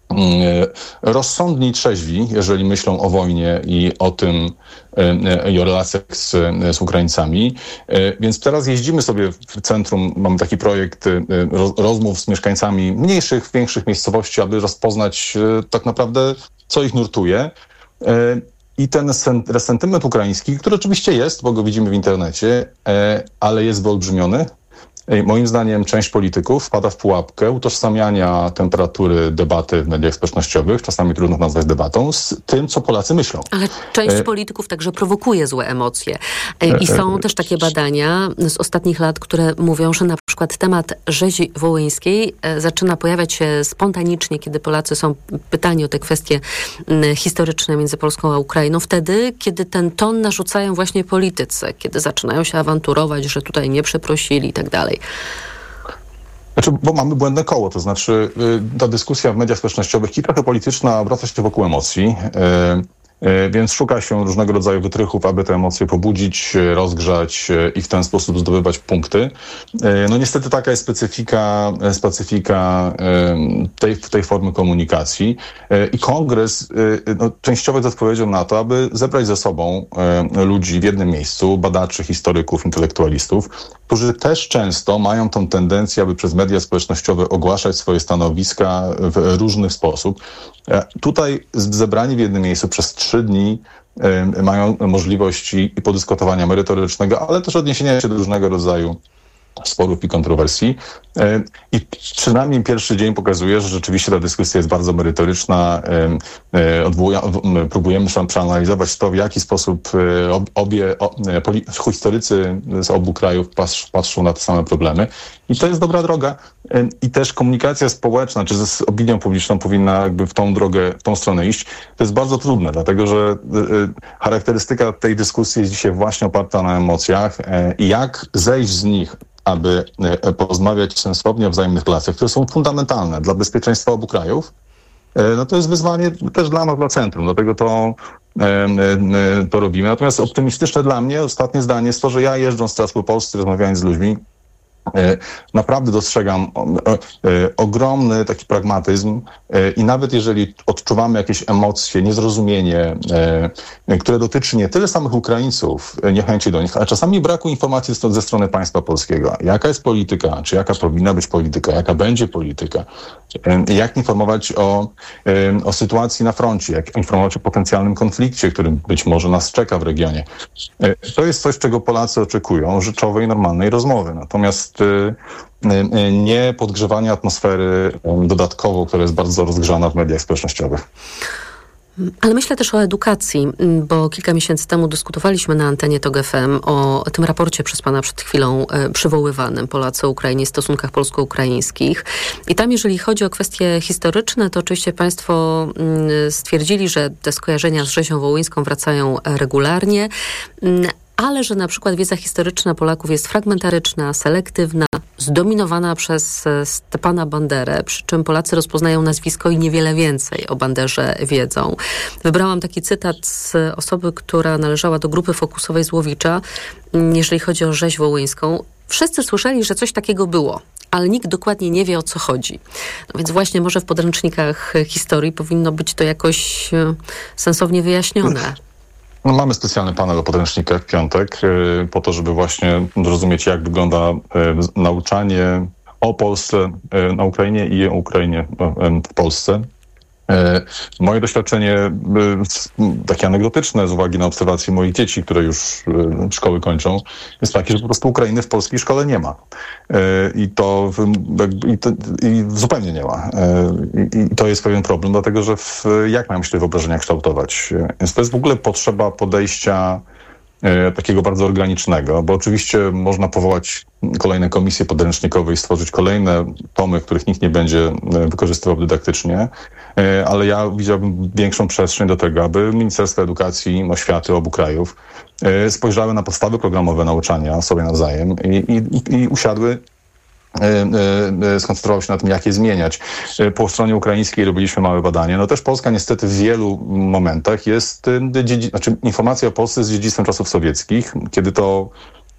rozsądni i trzeźwi, jeżeli myślą o wojnie i o tym, i o relacjach z Ukraińcami. Więc teraz jeździmy sobie w centrum, mamy taki projekt rozmów z mieszkańcami mniejszych, większych miejscowości, aby rozpoznać tak naprawdę, co ich nurtuje. I ten resentyment ukraiński, który oczywiście jest, bo go widzimy w internecie, ale jest wyolbrzymiony. Moim zdaniem część polityków wpada w pułapkę utożsamiania temperatury debaty w mediach społecznościowych, czasami trudno nazwać debatą, z tym, co Polacy myślą.
Ale część polityków także prowokuje złe emocje. I są też takie badania z ostatnich lat, które mówią, że na przykład temat rzezi wołyńskiej zaczyna pojawiać się spontanicznie, kiedy Polacy są pytani o te kwestie historyczne między Polską a Ukrainą, wtedy, kiedy ten ton narzucają właśnie politycy, kiedy zaczynają się awanturować, że tutaj nie przeprosili i tak dalej.
Znaczy, bo mamy błędne koło, to znaczy ta dyskusja w mediach społecznościowych i trochę polityczna obraca się wokół emocji, więc szuka się różnego rodzaju wytrychów, aby te emocje pobudzić, rozgrzać i w ten sposób zdobywać punkty. No niestety taka jest specyfika tej formy komunikacji i Kongres częściowo jest odpowiedzią na to, aby zebrać ze sobą ludzi w jednym miejscu, badaczy, historyków, intelektualistów, którzy też często mają tą tendencję, aby przez media społecznościowe ogłaszać swoje stanowiska w różny sposób. Tutaj zebrani w jednym miejscu przez 3 dni mają możliwości i podyskutowania merytorycznego, ale też odniesienia się do różnego rodzaju sporów i kontrowersji. I przynajmniej pierwszy dzień pokazuje, że rzeczywiście ta dyskusja jest bardzo merytoryczna. Próbujemy przeanalizować to, w jaki sposób historycy z obu krajów patrzą na te same problemy. I to jest dobra droga. I też komunikacja społeczna, czy z opinią publiczną powinna jakby w tą drogę, w tą stronę iść. To jest bardzo trudne, dlatego że charakterystyka tej dyskusji jest dzisiaj właśnie oparta na emocjach i jak zejść z nich, aby porozmawiać sensownie o wzajemnych relacjach, które są fundamentalne dla bezpieczeństwa obu krajów, no to jest wyzwanie też dla nas, dla centrum. Dlatego to robimy. Natomiast optymistyczne dla mnie ostatnie zdanie jest to, że ja jeżdżąc teraz po Polsce, rozmawiając z ludźmi, naprawdę dostrzegam ogromny taki pragmatyzm i nawet jeżeli odczuwamy jakieś emocje, niezrozumienie, które dotyczy nie tyle samych Ukraińców, niechęci do nich, ale czasami braku informacji ze strony państwa polskiego. Jaka jest polityka, czy jaka powinna być polityka, jaka będzie polityka, jak informować o sytuacji na froncie, jak informować o potencjalnym konflikcie, który być może nas czeka w regionie. To jest coś, czego Polacy oczekują, rzeczowej, normalnej rozmowy. Natomiast nie podgrzewanie atmosfery dodatkowo, która jest bardzo rozgrzana w mediach społecznościowych.
Ale myślę też o edukacji, bo kilka miesięcy temu dyskutowaliśmy na antenie TOG FM o tym raporcie przez pana przed chwilą przywoływanym Polacy o Ukrainie, stosunkach polsko-ukraińskich. I tam, jeżeli chodzi o kwestie historyczne, to oczywiście państwo stwierdzili, że te skojarzenia z rzezią wołyńską wracają regularnie, ale że na przykład wiedza historyczna Polaków jest fragmentaryczna, selektywna, zdominowana przez Stepana Banderę, przy czym Polacy rozpoznają nazwisko i niewiele więcej o Banderze wiedzą. Wybrałam taki cytat z osoby, która należała do grupy fokusowej Złowicza, jeżeli chodzi o rzeź wołyńską. Wszyscy słyszeli, że coś takiego było, ale nikt dokładnie nie wie, o co chodzi. No więc właśnie może w podręcznikach historii powinno być to jakoś sensownie wyjaśnione.
No, mamy specjalny panel o podręcznikach w piątek, po to, żeby właśnie zrozumieć, jak wygląda nauczanie o Polsce na Ukrainie i o Ukrainie w Polsce. Moje doświadczenie, takie anegdotyczne z uwagi na obserwacje moich dzieci, które już szkoły kończą, jest takie, że po prostu Ukrainy w polskiej szkole nie ma. I zupełnie nie ma. I to jest pewien problem, dlatego że jak mają się te wyobrażenia kształtować? Więc to jest w ogóle potrzeba podejścia takiego bardzo organicznego, bo oczywiście można powołać kolejne komisje podręcznikowe i stworzyć kolejne tomy, których nikt nie będzie wykorzystywał dydaktycznie, ale ja widziałbym większą przestrzeń do tego, aby Ministerstwo Edukacji, oświaty obu krajów spojrzały na podstawy programowe nauczania sobie nawzajem i usiadły, skoncentrował się na tym, jak je zmieniać. Po stronie ukraińskiej robiliśmy małe badanie. No też Polska niestety w wielu momentach jest, informacja o Polsce jest dziedzictwem czasów sowieckich, kiedy to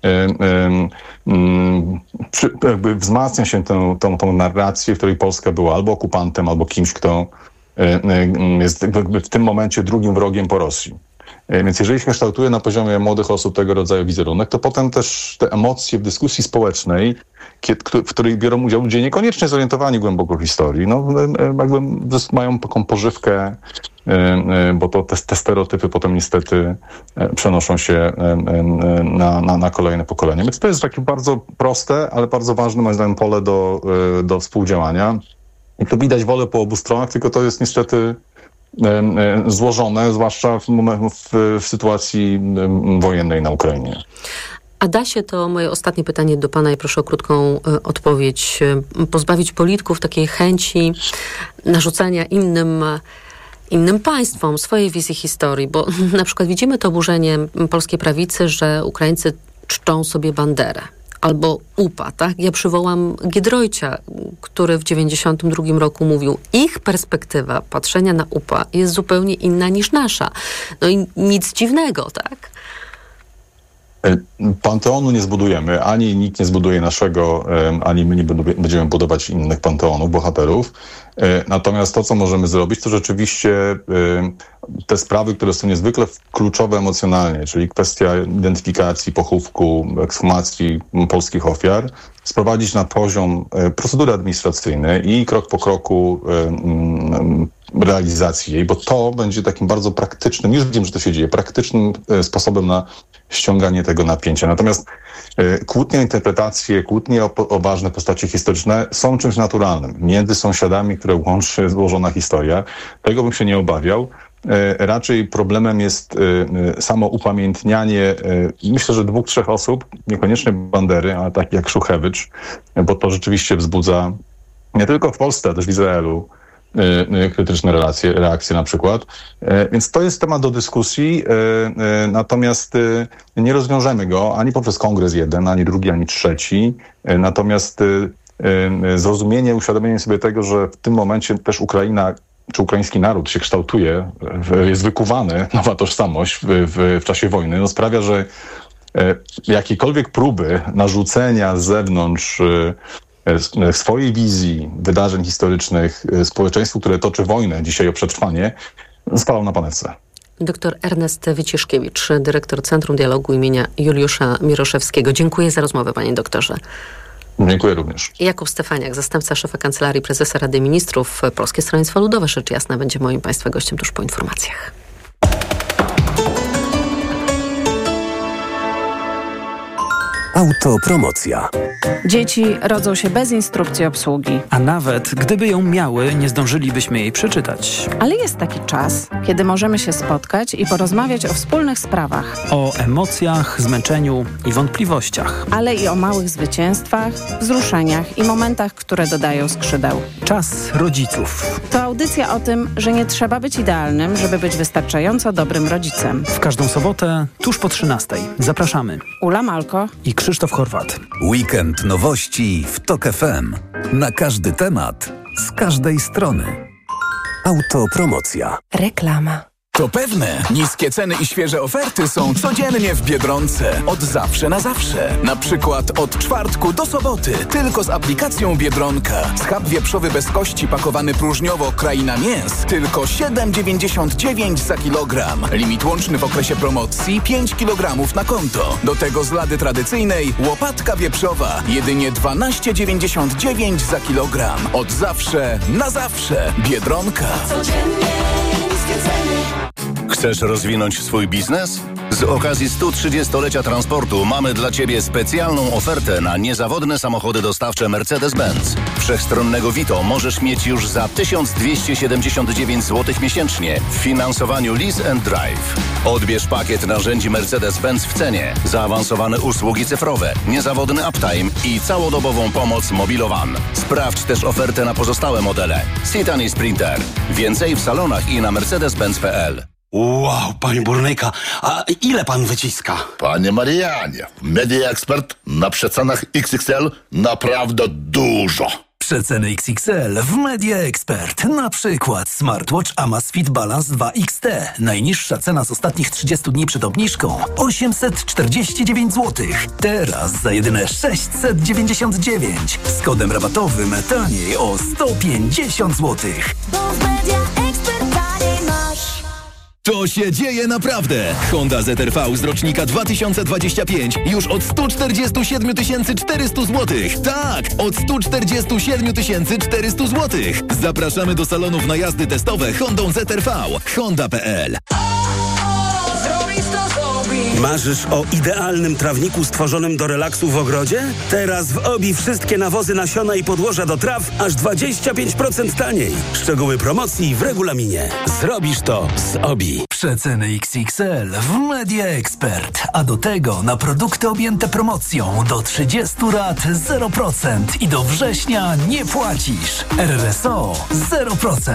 jakby wzmacnia się tą narrację, w której Polska była albo okupantem, albo kimś, kto jest w tym momencie drugim wrogiem po Rosji. Więc jeżeli się kształtuje na poziomie młodych osób tego rodzaju wizerunek, to potem też te emocje w dyskusji społecznej, w której biorą udział ludzie niekoniecznie zorientowani głęboko w historii, jakby mają taką pożywkę, bo to te stereotypy potem niestety przenoszą się na kolejne pokolenia. Więc to jest takie bardzo proste, ale bardzo ważne, moim zdaniem, pole do współdziałania. I to widać wolę po obu stronach, tylko to jest niestety złożone, zwłaszcza w sytuacji wojennej na Ukrainie.
A da się, to moje ostatnie pytanie do pana i proszę o krótką odpowiedź, pozbawić polityków takiej chęci narzucania innym państwom swojej wizji historii, bo na przykład widzimy to oburzenie polskiej prawicy, że Ukraińcy czczą sobie Banderę. Albo UPA, tak? Ja przywołam Giedroycia, który w 1992 roku mówił, ich perspektywa patrzenia na UPA jest zupełnie inna niż nasza. No i nic dziwnego, tak?
Panteonu nie zbudujemy, ani nikt nie zbuduje naszego, ani my nie będziemy budować innych panteonów, bohaterów. Natomiast to, co możemy zrobić, to rzeczywiście te sprawy, które są niezwykle kluczowe emocjonalnie, czyli kwestia identyfikacji, pochówku, ekshumacji polskich ofiar, sprowadzić na poziom procedury administracyjnej i krok po kroku realizacji jej, bo to będzie takim bardzo praktycznym, już widzimy, że to się dzieje, praktycznym sposobem na ściąganie tego napięcia. Natomiast kłótnie o interpretacje, kłótnie o ważne postacie historyczne są czymś naturalnym. Między sąsiadami, które łączy złożona historia, tego bym się nie obawiał. Raczej problemem jest samo upamiętnianie, myślę, że 2-3 osób, niekoniecznie Bandery, ale takich jak Szuchewicz, bo to rzeczywiście wzbudza nie tylko w Polsce, ale też w Izraelu krytyczne reakcje na przykład. Więc to jest temat do dyskusji, natomiast nie rozwiążemy go ani poprzez kongres jeden, ani drugi, ani trzeci. Natomiast zrozumienie, uświadomienie sobie tego, że w tym momencie też Ukraina czy ukraiński naród się kształtuje, jest wykuwany, nowa tożsamość w czasie wojny, sprawia, że jakiekolwiek próby narzucenia z zewnątrz swojej wizji wydarzeń historycznych społeczeństwu, które toczy wojnę dzisiaj o przetrwanie, spalą na panewce.
Dr Ernest Wyciszkiewicz, dyrektor Centrum Dialogu imienia Juliusza Miroszewskiego. Dziękuję za rozmowę, panie doktorze.
Dziękuję również.
Jakub Stefaniak, zastępca szefa Kancelarii Prezesa Rady Ministrów. Polskie Stronnictwo Ludowe, rzecz jasna, będzie moim państwa gościem tuż po informacjach.
Autopromocja.
Dzieci rodzą się bez instrukcji obsługi.
A nawet gdyby ją miały, nie zdążylibyśmy jej przeczytać.
Ale jest taki czas, kiedy możemy się spotkać i porozmawiać o wspólnych sprawach.
O emocjach, zmęczeniu i wątpliwościach.
Ale i o małych zwycięstwach, wzruszeniach i momentach, które dodają skrzydeł.
Czas rodziców.
To audycja o tym, że nie trzeba być idealnym, żeby być wystarczająco dobrym rodzicem.
W każdą sobotę, tuż po 13:00. Zapraszamy.
Ula Malko
i Krzysztof Horwat.
Weekend nowości w TOK FM. Na każdy temat, z każdej strony.
Autopromocja.
Reklama.
To pewne. Niskie ceny i świeże oferty są codziennie w Biedronce. Od zawsze na zawsze. Na przykład od czwartku do soboty. Tylko z aplikacją Biedronka. Schab wieprzowy bez kości pakowany próżniowo Kraina Mięs. Tylko 7,99 za kilogram. Limit łączny w okresie promocji 5 kg na konto. Do tego z lady tradycyjnej łopatka wieprzowa. Jedynie 12,99 za kilogram. Od zawsze na zawsze. Biedronka.
Chcesz rozwinąć swój biznes? Z okazji 130-lecia transportu mamy dla Ciebie specjalną ofertę na niezawodne samochody dostawcze Mercedes-Benz. Wszechstronnego Vito możesz mieć już za 1279 zł miesięcznie w finansowaniu Lease and Drive. Odbierz pakiet narzędzi Mercedes-Benz w cenie, zaawansowane usługi cyfrowe, niezawodny uptime i całodobową pomoc Mobilowan. Sprawdź też ofertę na pozostałe modele. Citan i Sprinter. Więcej w salonach i na mercedes-benz.pl.
Wow, panie burnyka, a ile pan wyciska?
Panie Marianie, Media Expert na przecenach XXL naprawdę dużo.
Przeceny XXL w Media Expert. Na przykład smartwatch Amazfit Balance 2 XT. Najniższa cena z ostatnich 30 dni przed obniżką 849 zł. Teraz za jedyne 699. Z kodem rabatowym taniej o 150 zł.
To się dzieje naprawdę! Honda ZR-V z rocznika 2025 już od 147 400 zł. Tak, od 147 400 zł. Zapraszamy do salonów na jazdy testowe Hondą ZR-V. Honda.pl.
Marzysz o idealnym trawniku stworzonym do relaksu w ogrodzie? Teraz w OBI wszystkie nawozy, nasiona i podłoża do traw aż 25% taniej. Szczegóły promocji w regulaminie. Zrobisz to z OBI.
Przeceny XXL w Media Expert. A do tego na produkty objęte promocją do 30 lat 0% i do września nie płacisz. RRSO 0%.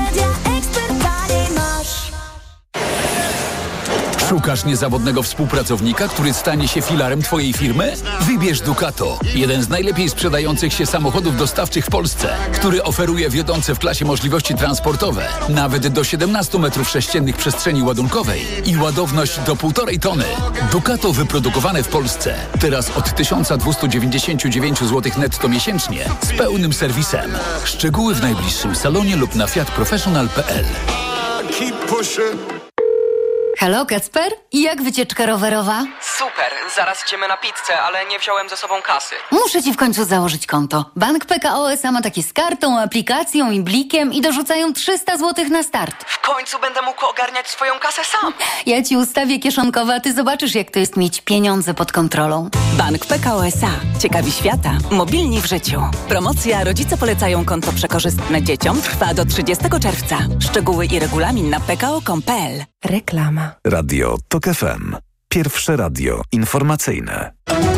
Szukasz niezawodnego współpracownika, który stanie się filarem Twojej firmy? Wybierz Ducato, jeden z najlepiej sprzedających się samochodów dostawczych w Polsce, który oferuje wiodące w klasie możliwości transportowe, nawet do 17 m3 przestrzeni ładunkowej i ładowność do 1,5 tony. Ducato wyprodukowane w Polsce, teraz od 1299 zł netto miesięcznie, z pełnym serwisem. Szczegóły w najbliższym salonie lub na fiatprofessional.pl.
Halo, Kacper? I jak wycieczka rowerowa?
Super, zaraz idziemy na pizzę, ale nie wziąłem ze sobą kasy.
Muszę ci w końcu założyć konto. Bank PKO SA ma takie z kartą, aplikacją i blikiem i dorzucają 300 zł na start.
W końcu będę mógł ogarniać swoją kasę sam.
Ja ci ustawię kieszonkowe, a ty zobaczysz, jak to jest mieć pieniądze pod kontrolą.
Bank PKO SA. Ciekawi świata. Mobilni w życiu. Promocja Rodzice polecają konto przekorzystne dzieciom trwa do 30 czerwca. Szczegóły i regulamin na pko.com.pl.
Reklama.
Radio TOK FM. Pierwsze radio informacyjne.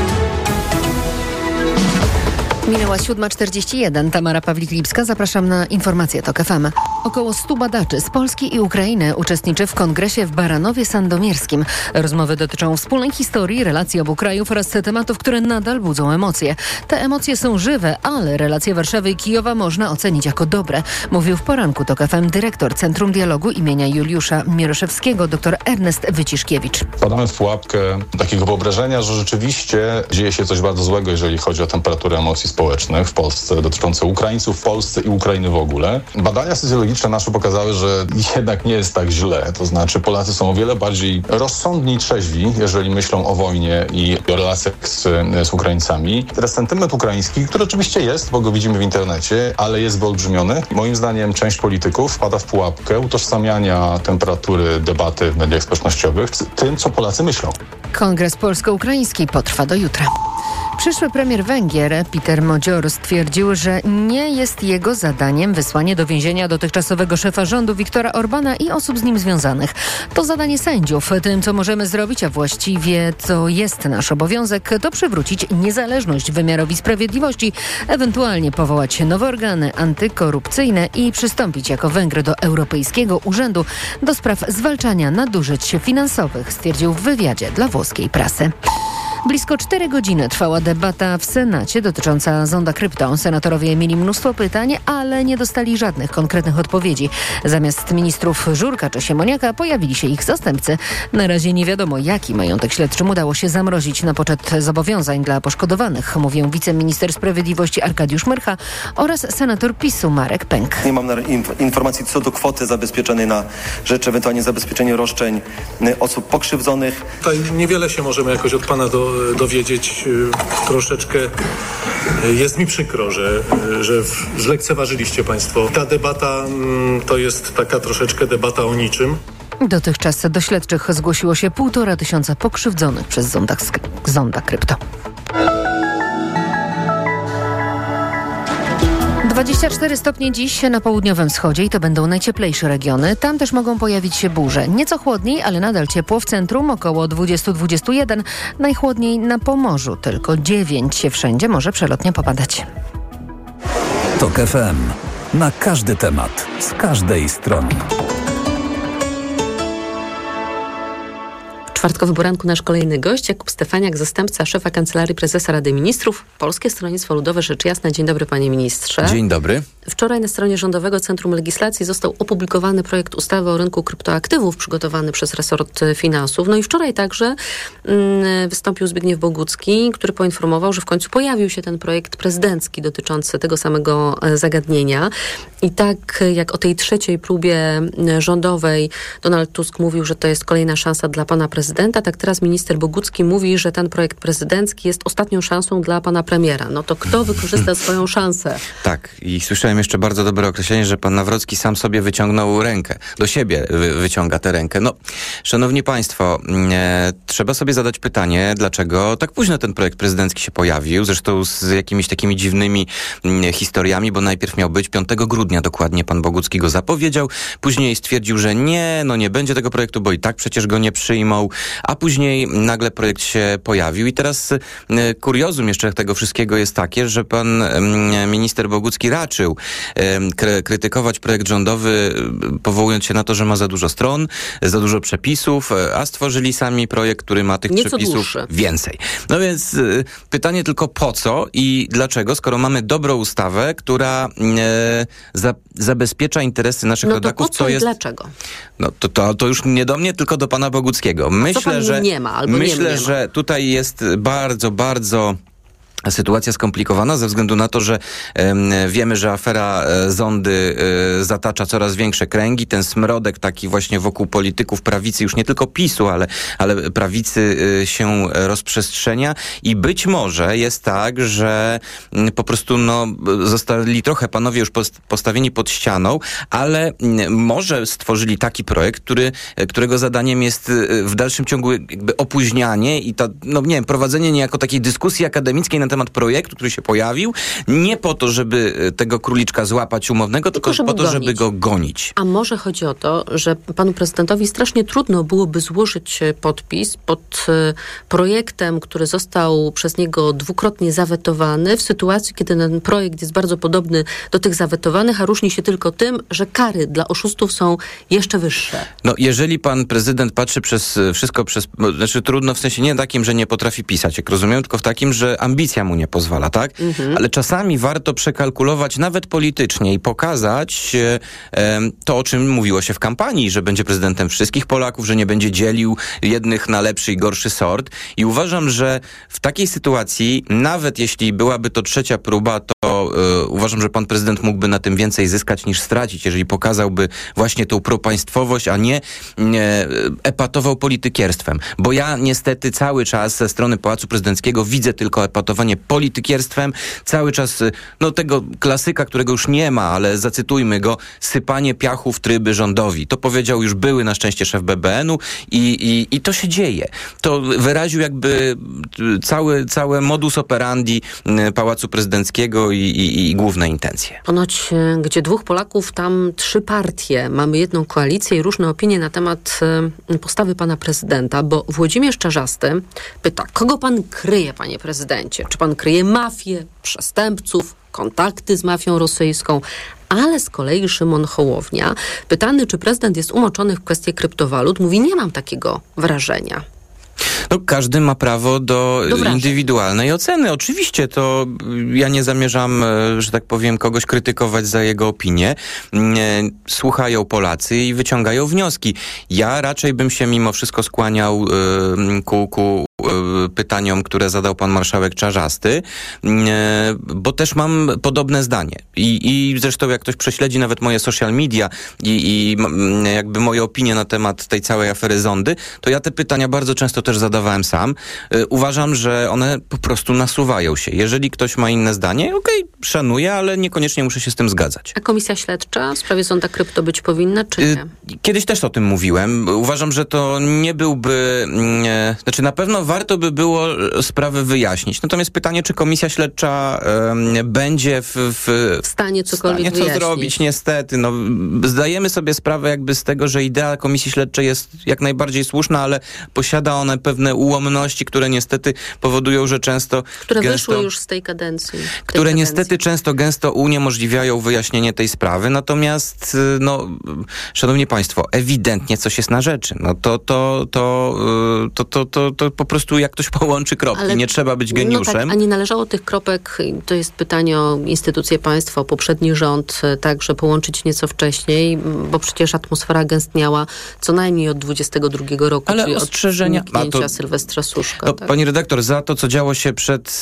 Minęła 7:41. Tamara Pawlik-Lipska. Zapraszam na informacje TOK FM. Około 100 badaczy z Polski i Ukrainy uczestniczy w kongresie w Baranowie Sandomierskim. Rozmowy dotyczą wspólnej historii, relacji obu krajów oraz tematów, które nadal budzą emocje. Te emocje są żywe, ale relacje Warszawy i Kijowa można ocenić jako dobre. Mówił w poranku TOK FM dyrektor Centrum Dialogu imienia Juliusza Mieroszewskiego, dr Ernest Wyciszkiewicz.
Wpadamy w pułapkę takiego wyobrażenia, że rzeczywiście dzieje się coś bardzo złego, jeżeli chodzi o temperaturę emocji społecznych w Polsce, dotyczące Ukraińców w Polsce i Ukrainy w ogóle. Badania socjologiczne nasze pokazały, że jednak nie jest tak źle. To znaczy Polacy są o wiele bardziej rozsądni i trzeźwi, jeżeli myślą o wojnie i o relacjach z Ukraińcami. Teraz sentyment ukraiński, który oczywiście jest, bo go widzimy w internecie, ale jest wyolbrzymiony. Moim zdaniem część polityków wpada w pułapkę utożsamiania temperatury debaty w mediach społecznościowych z tym, co Polacy myślą.
Kongres polsko-ukraiński potrwa do jutra. Przyszły premier Węgier Peter Modzior stwierdził, że nie jest jego zadaniem wysłanie do więzienia dotychczasowego szefa rządu Viktora Orbana i osób z nim związanych. To zadanie sędziów. Tym, co możemy zrobić, a właściwie co jest nasz obowiązek, to przywrócić niezależność wymiarowi sprawiedliwości, ewentualnie powołać nowe organy antykorupcyjne i przystąpić jako Węgry do Europejskiego Urzędu do spraw zwalczania nadużyć finansowych, stwierdził w wywiadzie dla włoskiej prasy. Blisko 4 godziny trwała debata w Senacie dotycząca zonda krypto. Senatorowie mieli mnóstwo pytań, ale nie dostali żadnych konkretnych odpowiedzi. Zamiast ministrów Żurka czy Siemoniaka pojawili się ich zastępcy. Na razie nie wiadomo, jaki majątek śledczym udało się zamrozić na poczet zobowiązań dla poszkodowanych, mówią wiceminister sprawiedliwości Arkadiusz Myrcha oraz senator PiS-u Marek Pęk.
Nie mam informacji co do kwoty zabezpieczonej na rzecz ewentualnie zabezpieczenia roszczeń osób pokrzywdzonych.
Tutaj niewiele się możemy jakoś od pana dowiedzieć. Troszeczkę jest mi przykro, że zlekceważyliście państwo. Ta debata to jest taka troszeczkę debata o niczym.
Dotychczas do śledczych zgłosiło się 1500 pokrzywdzonych przez zonda krypto. 24 stopnie dziś na południowym wschodzie i to będą najcieplejsze regiony. Tam też mogą pojawić się burze. Nieco chłodniej, ale nadal ciepło w centrum, około 20-21. Najchłodniej na Pomorzu, tylko 9. Wszędzie może przelotnie popadać.
TOK FM. Na każdy temat, z każdej strony.
W czwartkowym poranku nasz kolejny gość, Jakub Stefaniak, zastępca szefa Kancelarii Prezesa Rady Ministrów, Polskie Stronnictwo Ludowe, rzecz jasna. Dzień dobry, panie ministrze.
Dzień dobry.
Wczoraj na stronie Rządowego Centrum Legislacji został opublikowany projekt ustawy o rynku kryptoaktywów przygotowany przez resort finansów. No i wczoraj także wystąpił Zbigniew Bogucki, który poinformował, że w końcu pojawił się ten projekt prezydencki dotyczący tego samego zagadnienia. I tak jak o tej trzeciej próbie rządowej Donald Tusk mówił, że to jest kolejna szansa dla pana prezydenta, tak teraz minister Bogucki mówi, że ten projekt prezydencki jest ostatnią szansą dla pana premiera. No to kto wykorzysta swoją szansę?
Tak, i słyszałem jeszcze bardzo dobre określenie, że pan Nawrocki sam sobie wyciągnął rękę. Do siebie wyciąga tę rękę. No, szanowni państwo, trzeba sobie zadać pytanie, dlaczego tak późno ten projekt prezydencki się pojawił, zresztą z jakimiś takimi dziwnymi historiami, bo najpierw miał być 5 grudnia dokładnie, pan Bogucki go zapowiedział, później stwierdził, że nie będzie tego projektu, bo i tak przecież go nie przyjmą, a później nagle projekt się pojawił i teraz kuriozum jeszcze tego wszystkiego jest takie, że pan minister Bogucki raczył krytykować projekt rządowy, powołując się na to, że ma za dużo stron, za dużo przepisów, a stworzyli sami projekt, który ma tych
nieco
przepisów
dłuższy.
Więcej. No więc pytanie tylko po co i dlaczego, skoro mamy dobrą ustawę, która zabezpiecza interesy naszych rodaków.
No to po co i dlaczego?
No to już nie do mnie, tylko do pana Boguckiego. Myślę, że tutaj jest bardzo, bardzo sytuacja skomplikowana ze względu na to, że wiemy, że afera zondy zatacza coraz większe kręgi. Ten smrodek taki właśnie wokół polityków prawicy, już nie tylko PiS-u, ale prawicy się rozprzestrzenia i być może jest tak, że po prostu zostali trochę panowie już postawieni pod ścianą, ale może stworzyli taki projekt, którego zadaniem jest w dalszym ciągu jakby opóźnianie i prowadzenie niejako takiej dyskusji akademickiej na temat projektu, który się pojawił, nie po to, żeby tego króliczka złapać umownego, tylko po to, żeby go gonić.
A może chodzi o to, że panu prezydentowi strasznie trudno byłoby złożyć podpis pod projektem, który został przez niego dwukrotnie zawetowany, w sytuacji, kiedy ten projekt jest bardzo podobny do tych zawetowanych, a różni się tylko tym, że kary dla oszustów są jeszcze wyższe.
No, jeżeli pan prezydent patrzy trudno w sensie nie takim, że nie potrafi pisać, jak rozumiem, tylko w takim, że ambicja mu nie pozwala, tak? Ale czasami warto przekalkulować nawet politycznie i pokazać to, o czym mówiło się w kampanii, że będzie prezydentem wszystkich Polaków, że nie będzie dzielił jednych na lepszy i gorszy sort. I uważam, że w takiej sytuacji, nawet jeśli byłaby to trzecia próba, to uważam, że pan prezydent mógłby na tym więcej zyskać niż stracić, jeżeli pokazałby właśnie tą propaństwowość, a nie epatował politykierstwem. Bo ja niestety cały czas ze strony Pałacu Prezydenckiego widzę tylko epatowanie politykierstwem, cały czas tego klasyka, którego już nie ma, ale zacytujmy go, sypanie piachu w tryby rządowi. To powiedział już były na szczęście szef BBN-u i to się dzieje. To wyraził jakby całe modus operandi Pałacu Prezydenckiego i główne intencje.
Ponoć gdzie 2 Polaków, tam 3 partie. Mamy jedną koalicję i różne opinie na temat postawy pana prezydenta, bo Włodzimierz Czarzasty pyta, kogo pan kryje, panie prezydencie? Czy pan kryje mafię, przestępców, kontakty z mafią rosyjską? Ale z kolei Szymon Hołownia, pytany, czy prezydent jest umoczony w kwestii kryptowalut, mówi, nie mam takiego wrażenia.
No, każdy ma prawo do indywidualnej oceny. Oczywiście to ja nie zamierzam, że tak powiem, kogoś krytykować za jego opinię. Słuchają Polacy i wyciągają wnioski. Ja raczej bym się mimo wszystko skłaniał ku pytaniom, które zadał pan marszałek Czarzasty, bo też mam podobne zdanie. I zresztą jak ktoś prześledzi nawet moje social media i jakby moje opinie na temat tej całej afery Zondy, to ja te pytania bardzo często też zadawałem sam. Uważam, że one po prostu nasuwają się. Jeżeli ktoś ma inne zdanie, szanuję, ale niekoniecznie muszę się z tym zgadzać.
A komisja śledcza w sprawie Zonda Krypto być powinna, czy nie?
Kiedyś też o tym mówiłem. Uważam, że to nie byłby... na pewno warto by było sprawę wyjaśnić. Natomiast pytanie, czy komisja śledcza będzie w
stanie cokolwiek
co zrobić, niestety. No, zdajemy sobie sprawę jakby z tego, że idea komisji śledczej jest jak najbardziej słuszna, ale posiada ona pewne ułomności, które niestety powodują, że często...
Które wyszły już z tej kadencji.
Niestety często gęsto uniemożliwiają wyjaśnienie tej sprawy. Natomiast, szanowni państwo, ewidentnie coś jest na rzeczy. No to po prostu jak ktoś połączy kropki. Ale nie trzeba być geniuszem.
No tak, a nie należało tych kropek, to jest pytanie o instytucje państwa, o poprzedni rząd, także połączyć nieco wcześniej, bo przecież atmosfera gęstniała co najmniej od 22 roku,
ale
czyli
ostrzeżenia,
od zniknięcia Sylwestra Suszka.
To, tak? Pani redaktor, za to, co działo się przed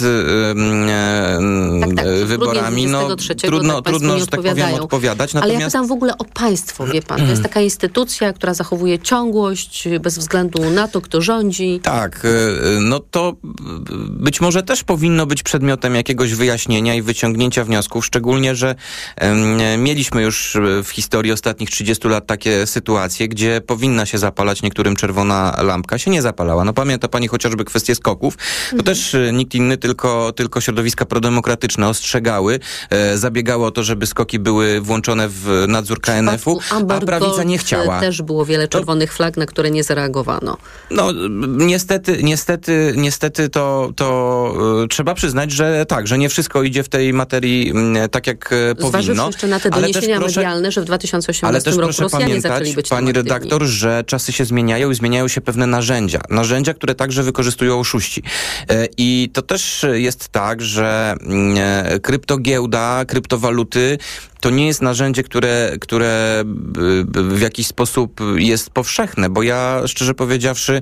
wyborami, trudno, że tak powiem, odpowiadać.
Ale ja pytam w ogóle o państwo, wie pan. To jest taka instytucja, która zachowuje ciągłość bez względu na to, kto rządzi.
Tak, no to być może też powinno być przedmiotem jakiegoś wyjaśnienia i wyciągnięcia wniosków, szczególnie, że mieliśmy już w historii ostatnich 30 lat takie sytuacje, gdzie powinna się zapalać niektórym czerwona lampka, się nie zapalała. No pamięta pani chociażby kwestię skoków, to też nikt inny, tylko środowiska prodemokratyczne ostrzegały, zabiegały o to, żeby skoki były włączone w nadzór KNF-u, a prawica nie chciała.
Też było wiele czerwonych flag, na które nie zareagowano.
No niestety to trzeba przyznać, że tak, że nie wszystko idzie w tej materii tak, jak powinno.
Zważywszy jeszcze na te doniesienia medialne, że w 2018 roku Rosjanie zaczęli być
pani redaktor, że czasy się zmieniają i zmieniają się pewne narzędzia, które także wykorzystują oszuści. I to też jest tak, że kryptogiełda, kryptowaluty to nie jest narzędzie, które w jakiś sposób jest powszechne, bo ja, szczerze powiedziawszy,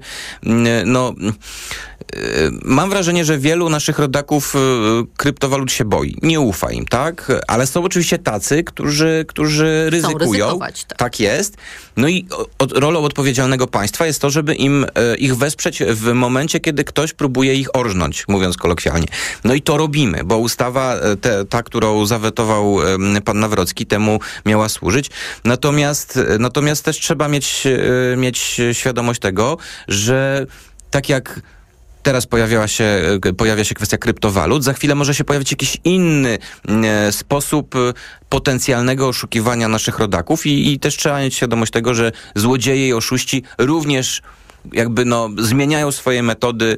mam wrażenie, że wielu naszych rodaków kryptowalut się boi. Nie ufa im, tak? Ale są oczywiście tacy, którzy ryzykują. Tak jest. No i rolą odpowiedzialnego państwa jest to, żeby ich wesprzeć w momencie, kiedy ktoś próbuje ich orżnąć, mówiąc kolokwialnie. No i to robimy, bo ustawa ta, którą zawetował pan Nawrocki, temu miała służyć. Natomiast też trzeba mieć świadomość tego, że tak jak teraz pojawia się kwestia kryptowalut, za chwilę może się pojawić jakiś inny sposób potencjalnego oszukiwania naszych rodaków i też trzeba mieć świadomość tego, że złodzieje i oszuści również jakby zmieniają swoje metody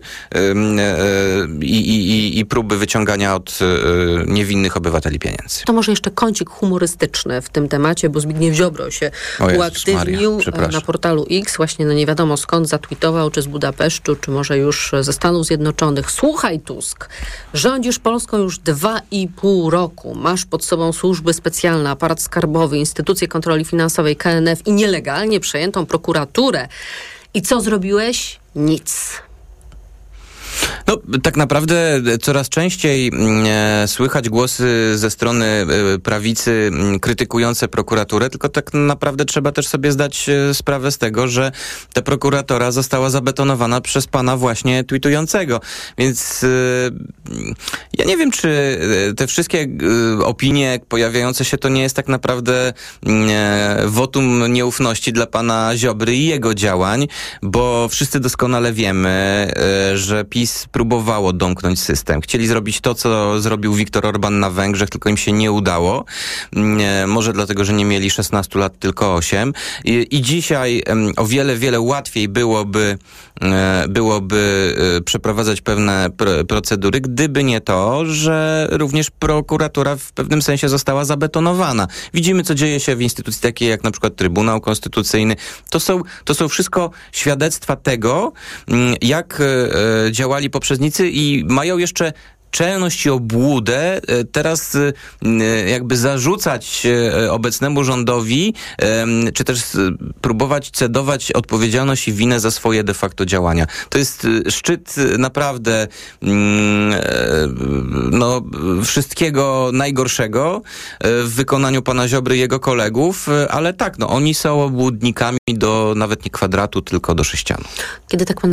i próby wyciągania od niewinnych obywateli pieniędzy.
To może jeszcze kącik humorystyczny w tym temacie, bo Zbigniew Ziobro się uaktywnił na portalu X, właśnie nie wiadomo skąd zatweetował, czy z Budapesztu, czy może już ze Stanów Zjednoczonych. Słuchaj, Tusk, rządzisz Polską już 2,5 roku. Masz pod sobą służby specjalne, aparat skarbowy, instytucje kontroli finansowej, KNF i nielegalnie przejętą prokuraturę. I co zrobiłeś? Nic.
No, tak naprawdę coraz częściej słychać głosy ze strony prawicy krytykujące prokuraturę, tylko tak naprawdę trzeba też sobie zdać sprawę z tego, że ta prokuratora została zabetonowana przez pana właśnie tweetującego. Więc ja nie wiem, czy te wszystkie opinie pojawiające się to nie jest tak naprawdę wotum nieufności dla pana Ziobry i jego działań, bo wszyscy doskonale wiemy, że PiS PiS próbowało domknąć system. Chcieli zrobić to, co zrobił Viktor Orban na Węgrzech, tylko im się nie udało. Może dlatego, że nie mieli 16 lat, tylko 8. I dzisiaj o wiele łatwiej byłoby przeprowadzać pewne procedury, gdyby nie to, że również prokuratura w pewnym sensie została zabetonowana. Widzimy, co dzieje się w instytucji takiej jak na przykład Trybunał Konstytucyjny. To są wszystko świadectwa tego, jak działali poprzednicy i mają jeszcze czelność i obłudę teraz jakby zarzucać obecnemu rządowi, czy też próbować cedować odpowiedzialność i winę za swoje de facto działania. To jest szczyt naprawdę wszystkiego najgorszego w wykonaniu pana Ziobry i jego kolegów, ale tak, oni są obłudnikami do nawet nie kwadratu, tylko do sześcianu.
Kiedy tak pan